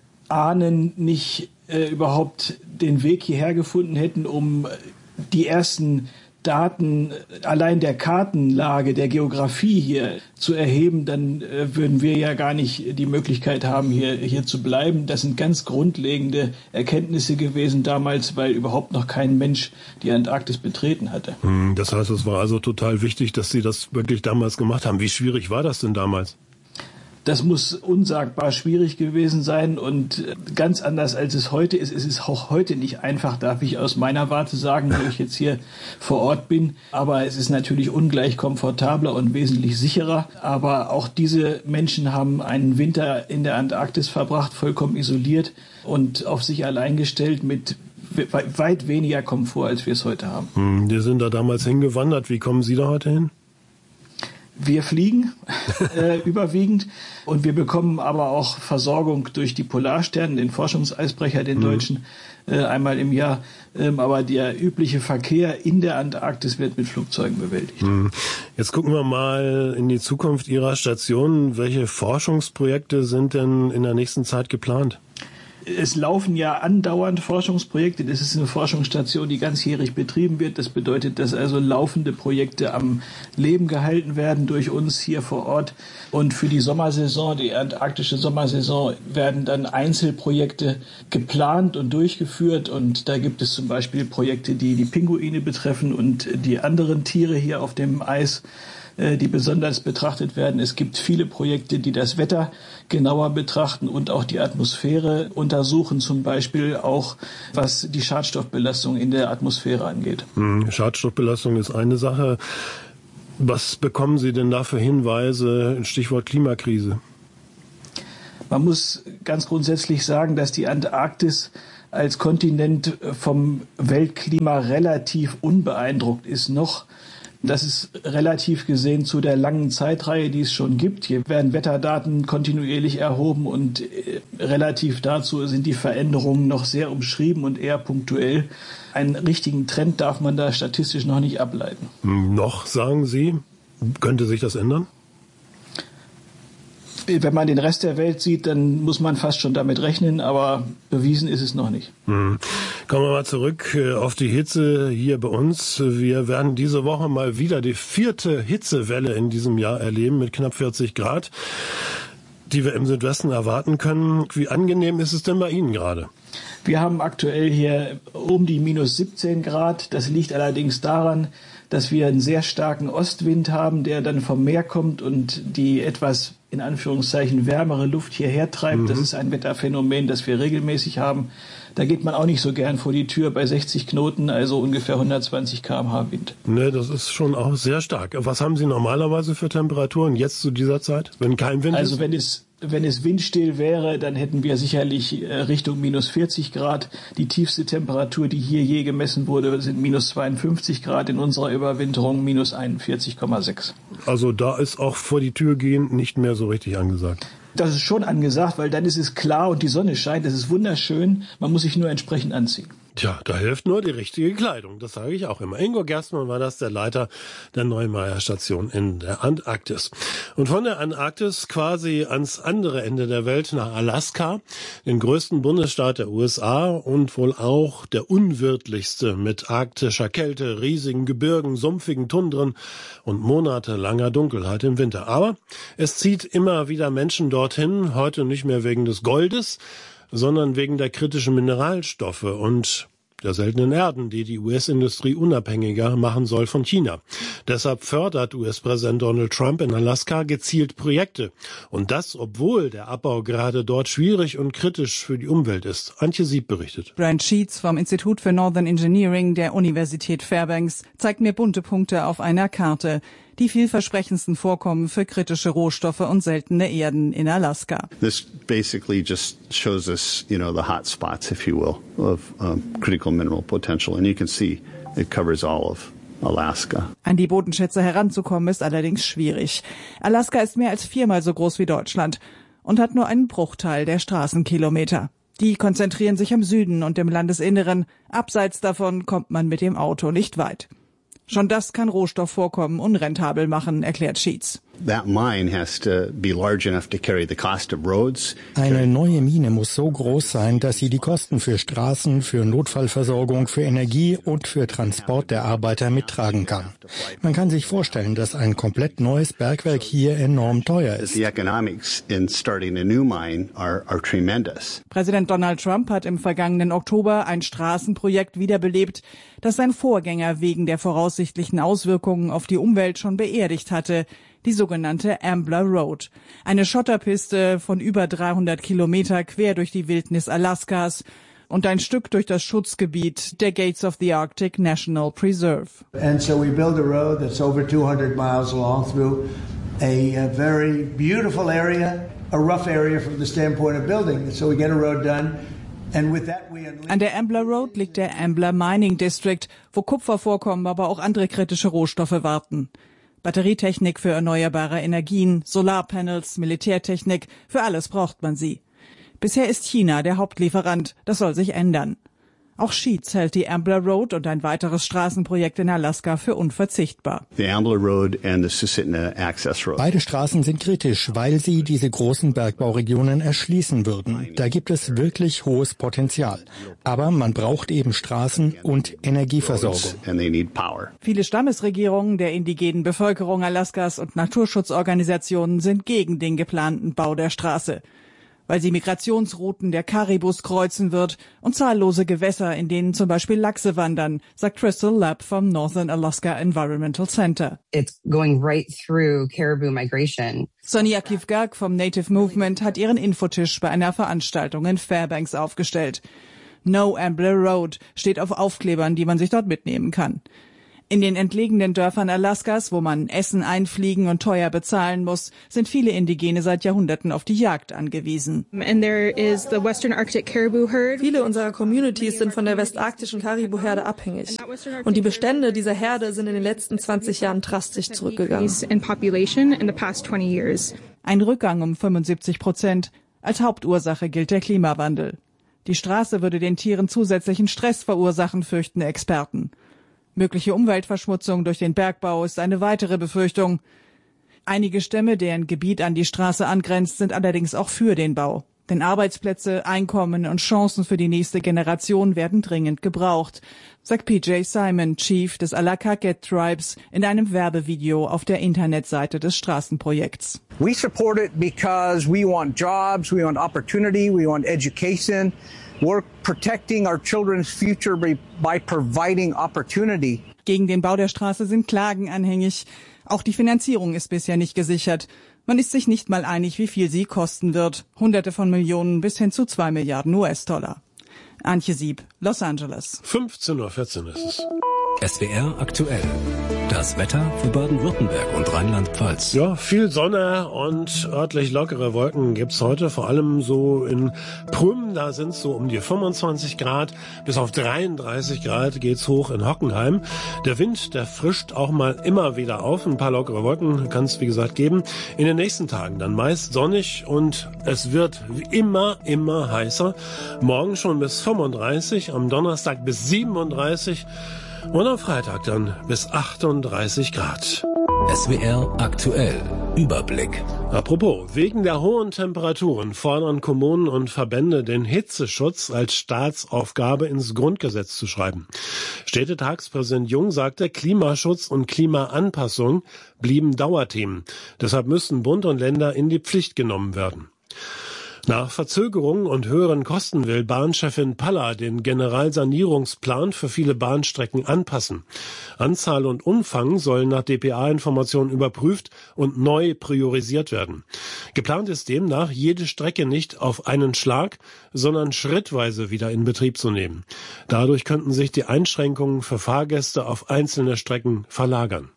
Ahnen nicht äh, überhaupt den Weg hierher gefunden hätten, um die ersten Daten allein der Kartenlage, der Geografie hier zu erheben, dann äh, würden wir ja gar nicht die Möglichkeit haben, hier, hier zu bleiben. Das sind ganz grundlegende Erkenntnisse gewesen damals, weil überhaupt noch kein Mensch die Antarktis betreten hatte. Das heißt, es war also total wichtig, dass Sie das wirklich damals gemacht haben. Wie schwierig war das denn damals? Das muss unsagbar schwierig gewesen sein und ganz anders als es heute ist. Es ist auch heute nicht einfach, darf ich aus meiner Warte sagen, wo ich jetzt hier vor Ort bin. Aber es ist natürlich ungleich komfortabler und wesentlich sicherer. Aber auch diese Menschen haben einen Winter in der Antarktis verbracht, vollkommen isoliert und auf sich allein gestellt mit weit weniger Komfort, als wir es heute haben. Wir sind da damals hingewandert. Wie kommen Sie da heute hin? Wir fliegen äh, überwiegend und wir bekommen aber auch Versorgung durch die Polarstern, den Forschungseisbrecher, den mhm. deutschen, äh, einmal im Jahr. Ähm, aber der übliche Verkehr in der Antarktis wird mit Flugzeugen bewältigt. Mhm. Jetzt gucken wir mal in die Zukunft Ihrer Station. Welche Forschungsprojekte sind denn in der nächsten Zeit geplant? Es laufen ja andauernd Forschungsprojekte. Das ist eine Forschungsstation, die ganzjährig betrieben wird. Das bedeutet, dass also laufende Projekte am Leben gehalten werden durch uns hier vor Ort. Und für die Sommersaison, die antarktische Sommersaison, werden dann Einzelprojekte geplant und durchgeführt. Und da gibt es zum Beispiel Projekte, die die Pinguine betreffen und die anderen Tiere hier auf dem Eis, die besonders betrachtet werden. Es gibt viele Projekte, die das Wetter genauer betrachten und auch die Atmosphäre untersuchen, zum Beispiel auch, was die Schadstoffbelastung in der Atmosphäre angeht. Hm, Schadstoffbelastung ist eine Sache. Was bekommen Sie denn da für Hinweise? Stichwort Klimakrise. Man muss ganz grundsätzlich sagen, dass die Antarktis als Kontinent vom Weltklima relativ unbeeindruckt ist noch. Das ist relativ gesehen zu der langen Zeitreihe, die es schon gibt. Hier werden Wetterdaten kontinuierlich erhoben und äh, relativ dazu sind die Veränderungen noch sehr umschrieben und eher punktuell. Einen richtigen Trend darf man da statistisch noch nicht ableiten. Noch, sagen Sie? Könnte sich das ändern? Wenn man den Rest der Welt sieht, dann muss man fast schon damit rechnen, aber bewiesen ist es noch nicht. Hm. Kommen wir mal zurück auf die Hitze hier bei uns. Wir werden diese Woche mal wieder die vierte Hitzewelle in diesem Jahr erleben mit knapp vierzig Grad, die wir im Südwesten erwarten können. Wie angenehm ist es denn bei Ihnen gerade? Wir haben aktuell hier um die minus siebzehn Grad. Das liegt allerdings daran, dass wir einen sehr starken Ostwind haben, der dann vom Meer kommt und die etwas in Anführungszeichen wärmere Luft hierher treibt. Mhm. Das ist ein Wetterphänomen, das wir regelmäßig haben. Da geht man auch nicht so gern vor die Tür bei sechzig Knoten, also ungefähr hundertzwanzig Kilometer pro Stunde Wind. Ne, das ist schon auch sehr stark. Was haben Sie normalerweise für Temperaturen jetzt zu dieser Zeit, wenn kein Wind also ist? Also wenn es Wenn es windstill wäre, dann hätten wir sicherlich Richtung minus vierzig Grad. Die tiefste Temperatur, die hier je gemessen wurde, sind minus zweiundfünfzig Grad. In unserer Überwinterung minus einundvierzig Komma sechs. Also da ist auch vor die Tür gehen nicht mehr so richtig angesagt. Das ist schon angesagt, weil dann ist es klar und die Sonne scheint. Das ist wunderschön. Man muss sich nur entsprechend anziehen. Tja, da hilft nur die richtige Kleidung. Das sage ich auch immer. Ingo Gerstmann war das, der Leiter der Neumayer Station in der Antarktis. Und von der Antarktis quasi ans andere Ende der Welt nach Alaska, den größten Bundesstaat der U S A und wohl auch der unwirtlichste mit arktischer Kälte, riesigen Gebirgen, sumpfigen Tundren und monatelanger Dunkelheit im Winter. Aber es zieht immer wieder Menschen dorthin, heute nicht mehr wegen des Goldes, sondern wegen der kritischen Mineralstoffe und der seltenen Erden, die die U S-Industrie unabhängiger machen soll von China. Deshalb fördert U S-Präsident Donald Trump in Alaska gezielt Projekte. Und das, obwohl der Abbau gerade dort schwierig und kritisch für die Umwelt ist. Antje Sieb berichtet. Brent Sheets vom Institut für Northern Engineering der Universität Fairbanks zeigt mir bunte Punkte auf einer Karte. Die vielversprechendsten Vorkommen für kritische Rohstoffe und seltene Erden in Alaska. This basically just shows us, you know, the hot spots, if you will, of um, critical mineral potential. And you can see it covers all of Alaska. An die Bodenschätze heranzukommen ist allerdings schwierig. Alaska ist mehr als viermal so groß wie Deutschland und hat nur einen Bruchteil der Straßenkilometer. Die konzentrieren sich am Süden und im Landesinneren. Abseits davon kommt man mit dem Auto nicht weit. Schon das kann Rohstoffvorkommen unrentabel machen, erklärt Sheets. Eine neue Mine muss so groß sein, dass sie die Kosten für Straßen, für Notfallversorgung, für Energie und für Transport der Arbeiter mittragen kann. Man kann sich vorstellen, dass ein komplett neues Bergwerk hier enorm teuer ist. Präsident Donald Trump hat im vergangenen Oktober ein Straßenprojekt wiederbelebt, das sein Vorgänger wegen der voraussichtlichen Auswirkungen auf die Umwelt schon beerdigt hatte. Die sogenannte Ambler Road. Eine Schotterpiste von über dreihundert Kilometer quer durch die Wildnis Alaskas und ein Stück durch das Schutzgebiet der Gates of the Arctic National Preserve. And so we build a road that's over two hundred miles long through a, a very beautiful area, a rough area from the standpoint of building. So we get a road done. An der Ambler Road liegt der Ambler Mining District, wo Kupfervorkommen, aber auch andere kritische Rohstoffe warten. Batterietechnik für erneuerbare Energien, Solarpanels, Militärtechnik, für alles braucht man sie. Bisher ist China der Hauptlieferant, das soll sich ändern. Auch Sheets hält die Ambler Road und ein weiteres Straßenprojekt in Alaska für unverzichtbar. The Ambler Road and the Susitna Access Road. Beide Straßen sind kritisch, weil sie diese großen Bergbauregionen erschließen würden. Da gibt es wirklich hohes Potenzial. Aber man braucht eben Straßen und Energieversorgung. And they need power. Viele Stammesregierungen der indigenen Bevölkerung Alaskas und Naturschutzorganisationen sind gegen den geplanten Bau der Straße, weil sie Migrationsrouten der Karibus kreuzen wird und zahllose Gewässer, in denen zum Beispiel Lachse wandern, sagt Crystal Lapp vom Northern Alaska Environmental Center. It's going right through caribou migration. Sonia Kivgak vom Native Movement hat ihren Infotisch bei einer Veranstaltung in Fairbanks aufgestellt. No Ambler Road steht auf Aufklebern, die man sich dort mitnehmen kann. In den entlegenen Dörfern Alaskas, wo man Essen einfliegen und teuer bezahlen muss, sind viele Indigene seit Jahrhunderten auf die Jagd angewiesen. And there is the Western Arctic Caribou Herd. Viele unserer Communities sind von der westarktischen Karibu-Herde abhängig. Und die Bestände dieser Herde sind in den letzten zwanzig Jahren drastisch zurückgegangen. Ein Rückgang um fünfundsiebzig Prozent. Als Hauptursache gilt der Klimawandel. Die Straße würde den Tieren zusätzlichen Stress verursachen, fürchten Experten. Mögliche Umweltverschmutzung durch den Bergbau ist eine weitere Befürchtung. Einige Stämme, deren Gebiet an die Straße angrenzt, sind allerdings auch für den Bau. Denn Arbeitsplätze, Einkommen und Chancen für die nächste Generation werden dringend gebraucht, sagt P J Simon, Chief des Allakaket Tribes, in einem Werbevideo auf der Internetseite des Straßenprojekts. We support it because we want jobs, we want opportunity, we want education. We're protecting our children's future by providing opportunity. Gegen den Bau der Straße sind Klagen anhängig. Auch die Finanzierung ist bisher nicht gesichert. Man ist sich nicht mal einig, wie viel sie kosten wird. Hunderte von Millionen bis hin zu zwei Milliarden U S-Dollar. Antje Sieb, Los Angeles. fünfzehn Uhr vierzehn ist es. S W R aktuell. Das Wetter für Baden-Württemberg und Rheinland-Pfalz. Ja, viel Sonne und örtlich lockere Wolken gibt's heute, vor allem so in Prüm, da sind's so um die fünfundzwanzig Grad, bis auf dreiunddreißig Grad geht's hoch in Hockenheim. Der Wind, der frischt auch mal immer wieder auf, ein paar lockere Wolken kann's wie gesagt geben. In den nächsten Tagen dann meist sonnig und es wird wie immer, immer heißer. Morgen schon bis fünfunddreißig, am Donnerstag bis siebenunddreißig und am Freitag dann bis achtunddreißig Grad. S W R aktuell. Überblick. Apropos, wegen der hohen Temperaturen fordern Kommunen und Verbände, den Hitzeschutz als Staatsaufgabe ins Grundgesetz zu schreiben. Städtetagspräsident Jung sagte, Klimaschutz und Klimaanpassung blieben Dauerthemen. Deshalb müssten Bund und Länder in die Pflicht genommen werden. Nach Verzögerungen und höheren Kosten will Bahnchefin Palla den Generalsanierungsplan für viele Bahnstrecken anpassen. Anzahl und Umfang sollen nach D P A-Informationen überprüft und neu priorisiert werden. Geplant ist demnach, jede Strecke nicht auf einen Schlag, sondern schrittweise wieder in Betrieb zu nehmen. Dadurch könnten sich die Einschränkungen für Fahrgäste auf einzelne Strecken verlagern.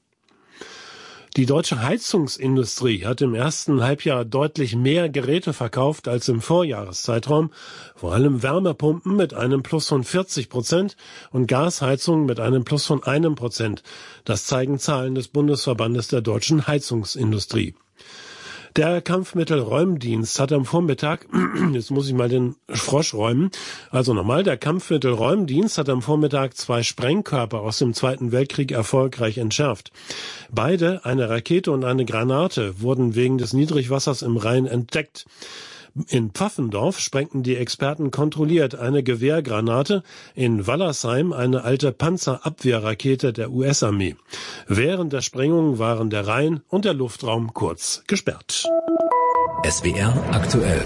Die deutsche Heizungsindustrie hat im ersten Halbjahr deutlich mehr Geräte verkauft als im Vorjahreszeitraum, vor allem Wärmepumpen mit einem Plus von vierzig Prozent und Gasheizungen mit einem Plus von einem Prozent. Das zeigen Zahlen des Bundesverbandes der deutschen Heizungsindustrie. Der Kampfmittelräumdienst hat am Vormittag, jetzt muss ich mal den Frosch räumen, also nochmal, der Kampfmittelräumdienst hat am Vormittag zwei Sprengkörper aus dem Zweiten Weltkrieg erfolgreich entschärft. Beide, eine Rakete und eine Granate, wurden wegen des Niedrigwassers im Rhein entdeckt. In Pfaffendorf sprengten die Experten kontrolliert eine Gewehrgranate, in Wallersheim eine alte Panzerabwehrrakete der U S-Armee. Während der Sprengung waren der Rhein und der Luftraum kurz gesperrt. S W R aktuell.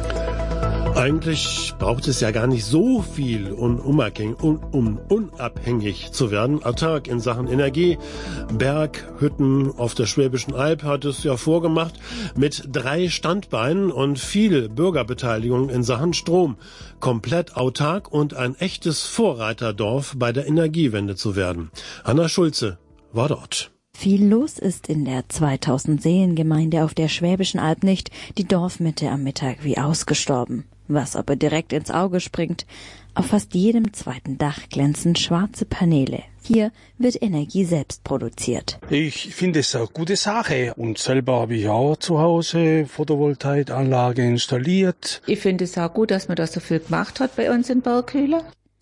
Eigentlich braucht es ja gar nicht so viel, um unabhängig, um, um unabhängig zu werden. Autark in Sachen Energie. Berghütten auf der Schwäbischen Alb hat es ja vorgemacht. Mit drei Standbeinen und viel Bürgerbeteiligung in Sachen Strom. Komplett autark und ein echtes Vorreiterdorf bei der Energiewende zu werden. Hanna Schulze war dort. Viel los ist in der zweitausend-Seelen-Gemeinde auf der Schwäbischen Alb nicht, die Dorfmitte am Mittag wie ausgestorben. Was aber direkt ins Auge springt, auf fast jedem zweiten Dach glänzen schwarze Paneele. Hier wird Energie selbst produziert. Ich finde es eine gute Sache und selber habe ich auch zu Hause Photovoltaikanlage installiert. Ich finde es auch gut, dass man das so viel gemacht hat bei uns in Berghülen.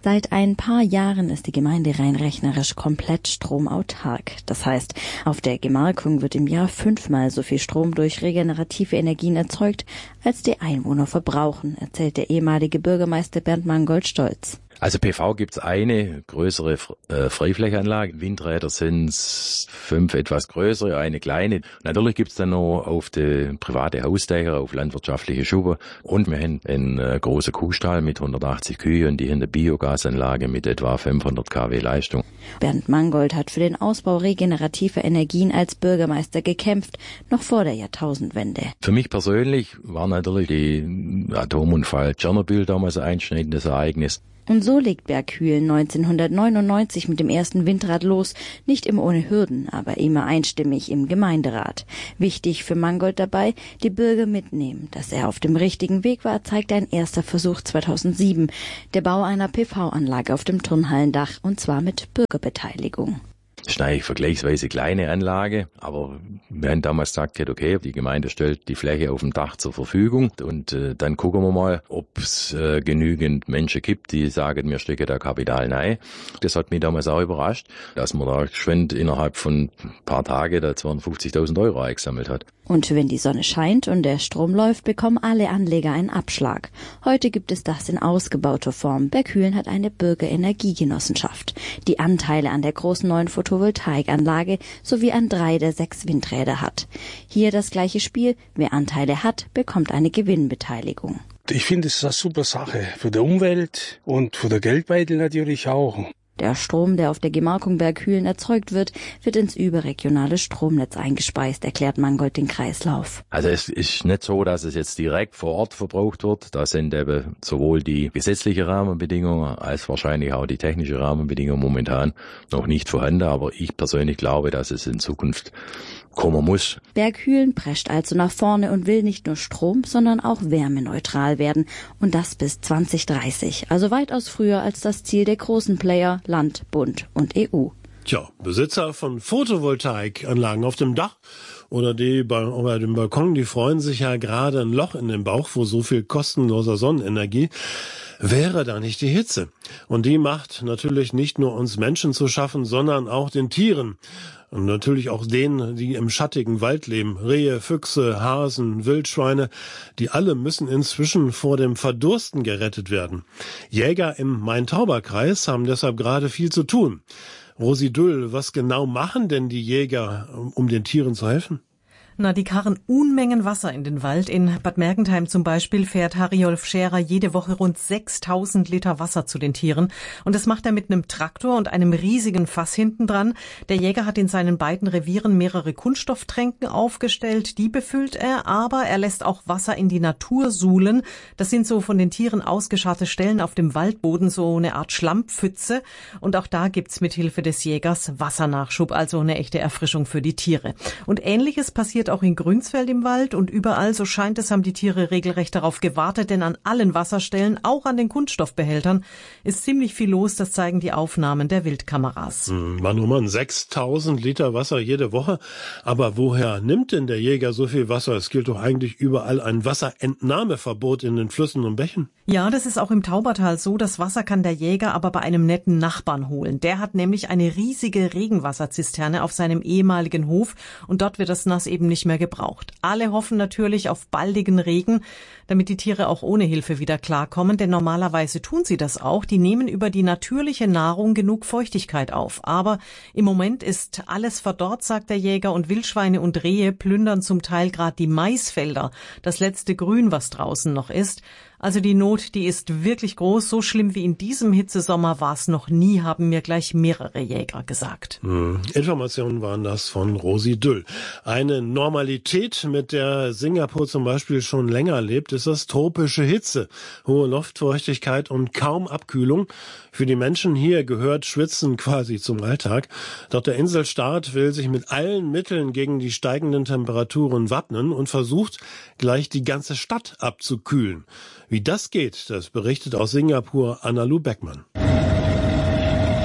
Seit ein paar Jahren ist die Gemeinde rein rechnerisch komplett stromautark. Das heißt, auf der Gemarkung wird im Jahr fünfmal so viel Strom durch regenerative Energien erzeugt, als die Einwohner verbrauchen, erzählt der ehemalige Bürgermeister Bernd Mangold stolz. Also P V gibt's eine größere äh, Freiflächenanlage. Windräder sind's fünf etwas größere, eine kleine. Natürlich gibt's dann noch auf die private Hausdächer, auf landwirtschaftliche Schuppen. Und wir haben einen äh, großen Kuhstall mit hundertachtzig Kühe und die haben eine Biogasanlage mit etwa fünfhundert Kilowatt Leistung. Bernd Mangold hat für den Ausbau regenerativer Energien als Bürgermeister gekämpft, noch vor der Jahrtausendwende. Für mich persönlich war natürlich die Atomunfall Tschernobyl damals ein einschneidendes Ereignis. Und so legt Berghülen neunzehnhundertneunundneunzig mit dem ersten Windrad los, nicht immer ohne Hürden, aber immer einstimmig im Gemeinderat. Wichtig für Mangold dabei, die Bürger mitnehmen. Dass er auf dem richtigen Weg war, zeigt ein erster Versuch zweitausendsieben, der Bau einer P V-Anlage auf dem Turnhallendach, und zwar mit Bürgerbeteiligung. Das ist eine vergleichsweise kleine Anlage, aber wir haben damals gesagt, okay, die Gemeinde stellt die Fläche auf dem Dach zur Verfügung und äh, dann gucken wir mal, ob es äh, genügend Menschen gibt, die sagen, wir stecken da Kapital rein. Das hat mich damals auch überrascht, dass man da geschwind innerhalb von ein paar Tagen da zweihundertfünfzigtausend Euro eingesammelt hat. Und wenn die Sonne scheint und der Strom läuft, bekommen alle Anleger einen Abschlag. Heute gibt es das in ausgebauter Form. Berghülen hat eine Bürgerenergiegenossenschaft, die Anteile an der großen neuen Photovoltaikanlage sowie an drei der sechs Windräder hat. Hier das gleiche Spiel. Wer Anteile hat, bekommt eine Gewinnbeteiligung. Ich finde, es ist eine super Sache für die Umwelt und für den Geldbeutel natürlich auch. Der Strom, der auf der Gemarkung Berghülen erzeugt wird, wird ins überregionale Stromnetz eingespeist, erklärt Mangold den Kreislauf. Also es ist nicht so, dass es jetzt direkt vor Ort verbraucht wird. Da sind eben sowohl die gesetzlichen Rahmenbedingungen als wahrscheinlich auch die technischen Rahmenbedingungen momentan noch nicht vorhanden. Aber ich persönlich glaube, dass es in Zukunft kommen muss. Berghülen prescht also nach vorne und will nicht nur Strom, sondern auch wärmeneutral werden. Und das bis zwanzig dreißig. Also weitaus früher als das Ziel der großen Player Land, Bund und E U. Tja, Besitzer von Photovoltaikanlagen auf dem Dach oder die bei, bei dem Balkon, die freuen sich ja gerade ein Loch in den Bauch, wo so viel kostenloser Sonnenenergie wäre da nicht die Hitze. Und die macht natürlich nicht nur uns Menschen zu schaffen, sondern auch den Tieren. Und natürlich auch denen, die im schattigen Wald leben. Rehe, Füchse, Hasen, Wildschweine, die alle müssen inzwischen vor dem Verdursten gerettet werden. Jäger im Main-Tauber-Kreis haben deshalb gerade viel zu tun. Rosi Düll, was genau machen denn die Jäger, um den Tieren zu helfen? Na, die karren Unmengen Wasser in den Wald. In Bad Mergentheim zum Beispiel fährt Harjolf Scherer jede Woche rund sechstausend Liter Wasser zu den Tieren. Und das macht er mit einem Traktor und einem riesigen Fass hinten dran. Der Jäger hat in seinen beiden Revieren mehrere Kunststofftränken aufgestellt. Die befüllt er, aber er lässt auch Wasser in die Natur suhlen. Das sind so von den Tieren ausgescharrte Stellen auf dem Waldboden, so eine Art Schlammpfütze. Und auch da gibt's mit Hilfe des Jägers Wassernachschub, also eine echte Erfrischung für die Tiere. Und Ähnliches passiert auch in Grünsfeld im Wald und überall, so scheint es, haben die Tiere regelrecht darauf gewartet, denn an allen Wasserstellen, auch an den Kunststoffbehältern, ist ziemlich viel los, das zeigen die Aufnahmen der Wildkameras. Hm, Mann, oh Mann, sechstausend Liter Wasser jede Woche, aber woher nimmt denn der Jäger so viel Wasser? Es gilt doch eigentlich überall ein Wasserentnahmeverbot in den Flüssen und Bächen. Ja, das ist auch im Taubertal so, das Wasser kann der Jäger aber bei einem netten Nachbarn holen. Der hat nämlich eine riesige Regenwasserzisterne auf seinem ehemaligen Hof und dort wird das Nass eben nicht mehr gebraucht. Alle hoffen natürlich auf baldigen Regen, damit die Tiere auch ohne Hilfe wieder klarkommen, denn normalerweise tun sie das auch. Die nehmen über die natürliche Nahrung genug Feuchtigkeit auf. Aber im Moment ist alles verdorrt, sagt der Jäger, und Wildschweine und Rehe plündern zum Teil gerade die Maisfelder, das letzte Grün, was draußen noch ist. Also die Not, die ist wirklich groß. So schlimm wie in diesem Hitzesommer war es noch nie, haben mir gleich mehrere Jäger gesagt. Hm. Informationen waren das von Rosi Düll. Eine Normalität, mit der Singapur zum Beispiel schon länger lebt, ist das tropische Hitze. Hohe Luftfeuchtigkeit und kaum Abkühlung. Für die Menschen hier gehört Schwitzen quasi zum Alltag. Doch der Inselstaat will sich mit allen Mitteln gegen die steigenden Temperaturen wappnen und versucht, gleich die ganze Stadt abzukühlen. Wie das geht, das berichtet aus Singapur Anna-Lu Beckmann. Vor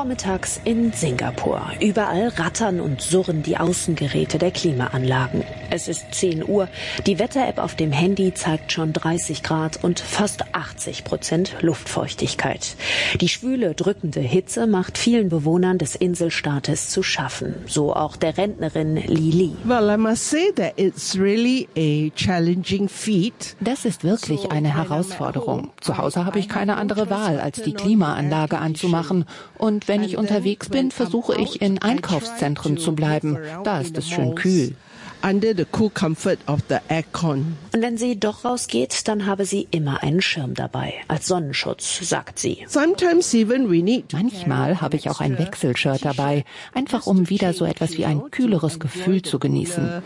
Vormittags in Singapur. Überall rattern und surren die Außengeräte der Klimaanlagen. Es ist zehn Uhr. Die Wetter-App auf dem Handy zeigt schon dreißig Grad und fast achtzig Prozent Luftfeuchtigkeit. Die schwüle, drückende Hitze macht vielen Bewohnern des Inselstaates zu schaffen. So auch der Rentnerin Li Li. Well, I must say that it's really a challenging feat. Das ist wirklich eine Herausforderung. Zu Hause habe ich keine andere Wahl, als die Klimaanlage anzumachen. Und wenn ich unterwegs bin, versuche ich in Einkaufszentren zu bleiben. Da ist es schön kühl. Under the cool comfort of the aircon. Und wenn sie doch rausgeht, dann habe sie immer einen Schirm dabei, als Sonnenschutz, sagt sie. Sometimes even we need. Manchmal habe ich auch ein Wechselshirt dabei, einfach um wieder so etwas wie ein kühleres Gefühl zu genießen.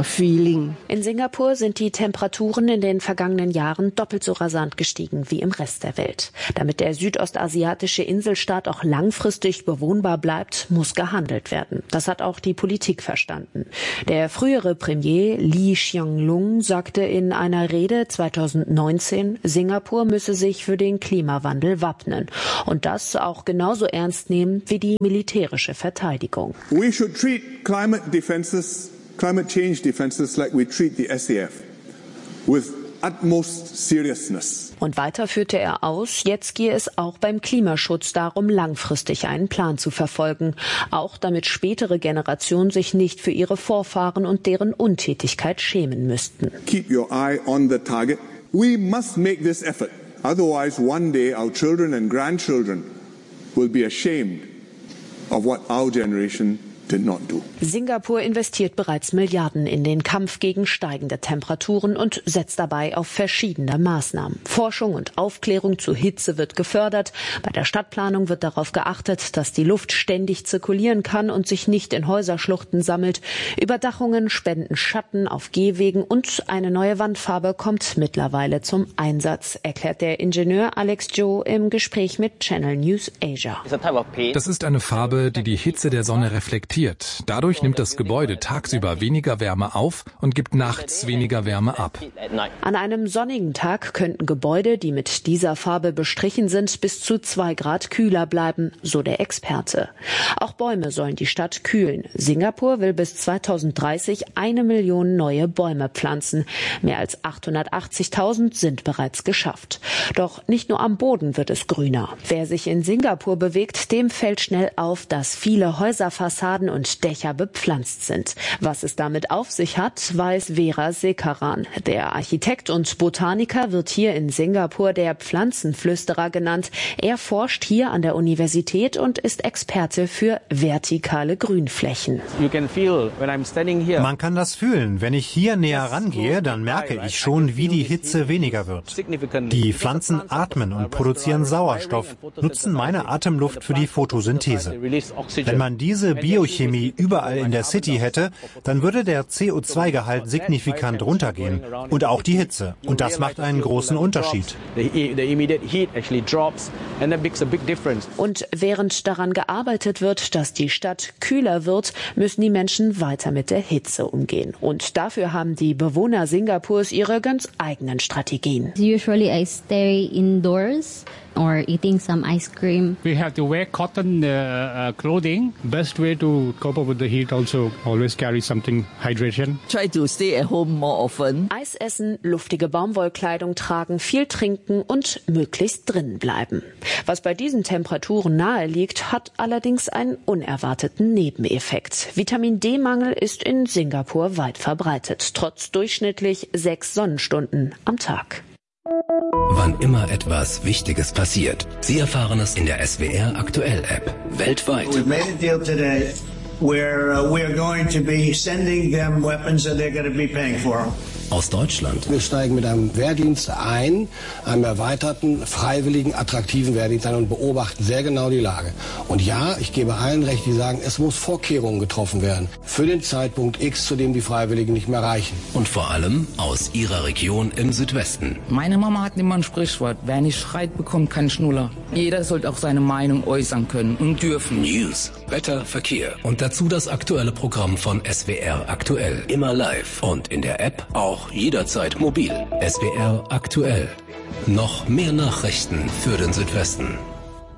In Singapur sind die Temperaturen in den vergangenen Jahren doppelt so rasant gestiegen wie im Rest der Welt. Damit der südostasiatische Inselstaat auch langfristig bewohnbar bleibt, muss gehandelt werden. Das hat auch die Politik verstanden. Der frühere Premier Lee Hsien Loong sagte in einer Rede zweitausendneunzehn, Singapur müsse sich für den Klimawandel wappnen und das auch genauso ernst nehmen wie die militärische Verteidigung. We should treat climate defenses, climate change defenses like we treat the S A F, with utmost seriousness. Und weiter führte er aus, jetzt gehe es auch beim Klimaschutz darum, langfristig einen Plan zu verfolgen, auch damit spätere Generationen sich nicht für ihre Vorfahren und deren Untätigkeit schämen müssten. Keep your eye on the target. We must make this effort. Otherwise, one day our children and grandchildren will be ashamed of what our generation did not do. Singapur investiert bereits Milliarden in den Kampf gegen steigende Temperaturen und setzt dabei auf verschiedene Maßnahmen. Forschung und Aufklärung zu Hitze wird gefördert. Bei der Stadtplanung wird darauf geachtet, dass die Luft ständig zirkulieren kann und sich nicht in Häuserschluchten sammelt. Überdachungen spenden Schatten auf Gehwegen und eine neue Wandfarbe kommt mittlerweile zum Einsatz, erklärt der Ingenieur Alex Joe im Gespräch mit Channel News Asia. Das ist eine Farbe, die die Hitze der Sonne reflektiert. Dadurch nimmt das Gebäude tagsüber weniger Wärme auf und gibt nachts weniger Wärme ab. An einem sonnigen Tag könnten Gebäude, die mit dieser Farbe bestrichen sind, bis zu zwei Grad kühler bleiben, so der Experte. Auch Bäume sollen die Stadt kühlen. Singapur will bis zweitausenddreißig eine Million neue Bäume pflanzen. Mehr als achthundertachtzigtausend sind bereits geschafft. Doch nicht nur am Boden wird es grüner. Wer sich in Singapur bewegt, dem fällt schnell auf, dass viele Häuserfassaden und Dächer bepflanzt sind. Was es damit auf sich hat, weiß Vera Sekaran. Der Architekt und Botaniker wird hier in Singapur der Pflanzenflüsterer genannt. Er forscht hier an der Universität und ist Experte für vertikale Grünflächen. Man kann das fühlen. Wenn ich hier näher rangehe, dann merke ich schon, wie die Hitze weniger wird. Die Pflanzen atmen und produzieren Sauerstoff, nutzen meine Atemluft für die Photosynthese. Wenn man diese Biochemie überall in der City hätte, dann würde der C O zwei Gehalt signifikant runtergehen und auch die Hitze. Und das macht einen großen Unterschied. Und während daran gearbeitet wird, dass die Stadt kühler wird, müssen die Menschen weiter mit der Hitze umgehen. Und dafür haben die Bewohner Singapurs ihre ganz eigenen Strategien. Usually I stay indoors or eating some ice cream. We have to wear cotton uh, uh, clothing. Best way to cope up with the heat also always carry something hydration. Try to stay at home more often. Eis essen, luftige Baumwollkleidung tragen, viel trinken und möglichst drinnen bleiben. Was bei diesen Temperaturen nahe liegt, hat allerdings einen unerwarteten Nebeneffekt. Vitamin-D-Mangel ist in Singapur weit verbreitet, trotz durchschnittlich sechs Sonnenstunden am Tag. Wann immer etwas Wichtiges passiert, Sie erfahren es in der S W R Aktuell App. Weltweit. We've made a deal today where uh, we're going to be sending them weapons and they're going to be paying for them. Aus Deutschland. Wir steigen mit einem Wehrdienst ein, einem erweiterten, freiwilligen, attraktiven Wehrdienst ein und beobachten sehr genau die Lage. Und ja, ich gebe allen recht, die sagen, es muss Vorkehrungen getroffen werden für den Zeitpunkt X, zu dem die Freiwilligen nicht mehr reichen. Und vor allem aus Ihrer Region im Südwesten. Meine Mama hat immer ein Sprichwort, wer nicht schreit, bekommt keinen Schnuller. Jeder sollte auch seine Meinung äußern können und dürfen. News, Wetter, Verkehr und dazu das aktuelle Programm von S W R Aktuell. Immer live und in der App auch jederzeit mobil. S W R Aktuell. Noch mehr Nachrichten für den Südwesten.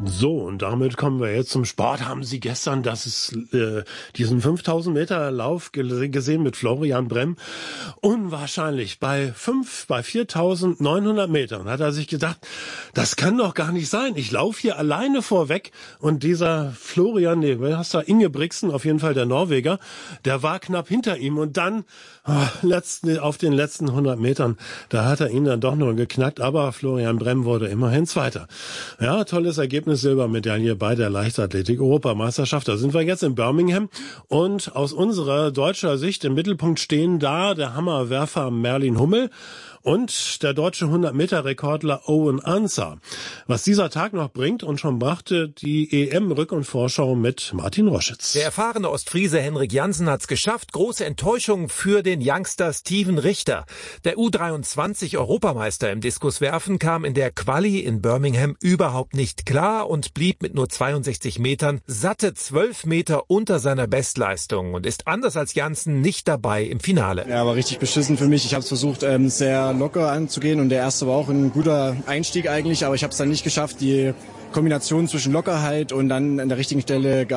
So, und damit kommen wir jetzt zum Sport. Haben Sie gestern das ist, äh, diesen fünftausend Meter Lauf gesehen mit Florian Brem? Unwahrscheinlich. Bei fünf, bei viertausendneunhundert Metern hat er sich gedacht, das kann doch gar nicht sein. Ich laufe hier alleine vorweg. Und dieser Florian, nee, wer hast du? Ingebrigtsen, auf jeden Fall der Norweger, der war knapp hinter ihm. Und dann oh, letzten, auf den letzten hundert Metern, da hat er ihn dann doch noch geknackt. Aber Florian Brem wurde immerhin Zweiter. Ja, tolles Ergebnis. Silbermedaille bei der Leichtathletik-Europameisterschaft. Da sind wir jetzt in Birmingham und aus unserer deutscher Sicht im Mittelpunkt stehen da der Hammerwerfer Merlin Hummel und der deutsche hundert-Meter-Rekordler Owen Ansah. Was dieser Tag noch bringt und schon brachte die E M-Rück- und Vorschau mit Martin Roschitz. Der erfahrene Ostfriese Henrik Jansen hat's geschafft. Große Enttäuschung für den Youngster Steven Richter. Der U dreiundzwanzig Europameister im Diskuswerfen kam in der Quali in Birmingham überhaupt nicht klar und blieb mit nur zweiundsechzig Metern satte zwölf Meter unter seiner Bestleistung und ist anders als Jansen nicht dabei im Finale. Ja, war richtig beschissen für mich. Ich habe es versucht, ähm, sehr locker anzugehen und der erste war auch ein guter Einstieg eigentlich, aber ich habe es dann nicht geschafft, die Kombination zwischen Lockerheit und dann an der richtigen Stelle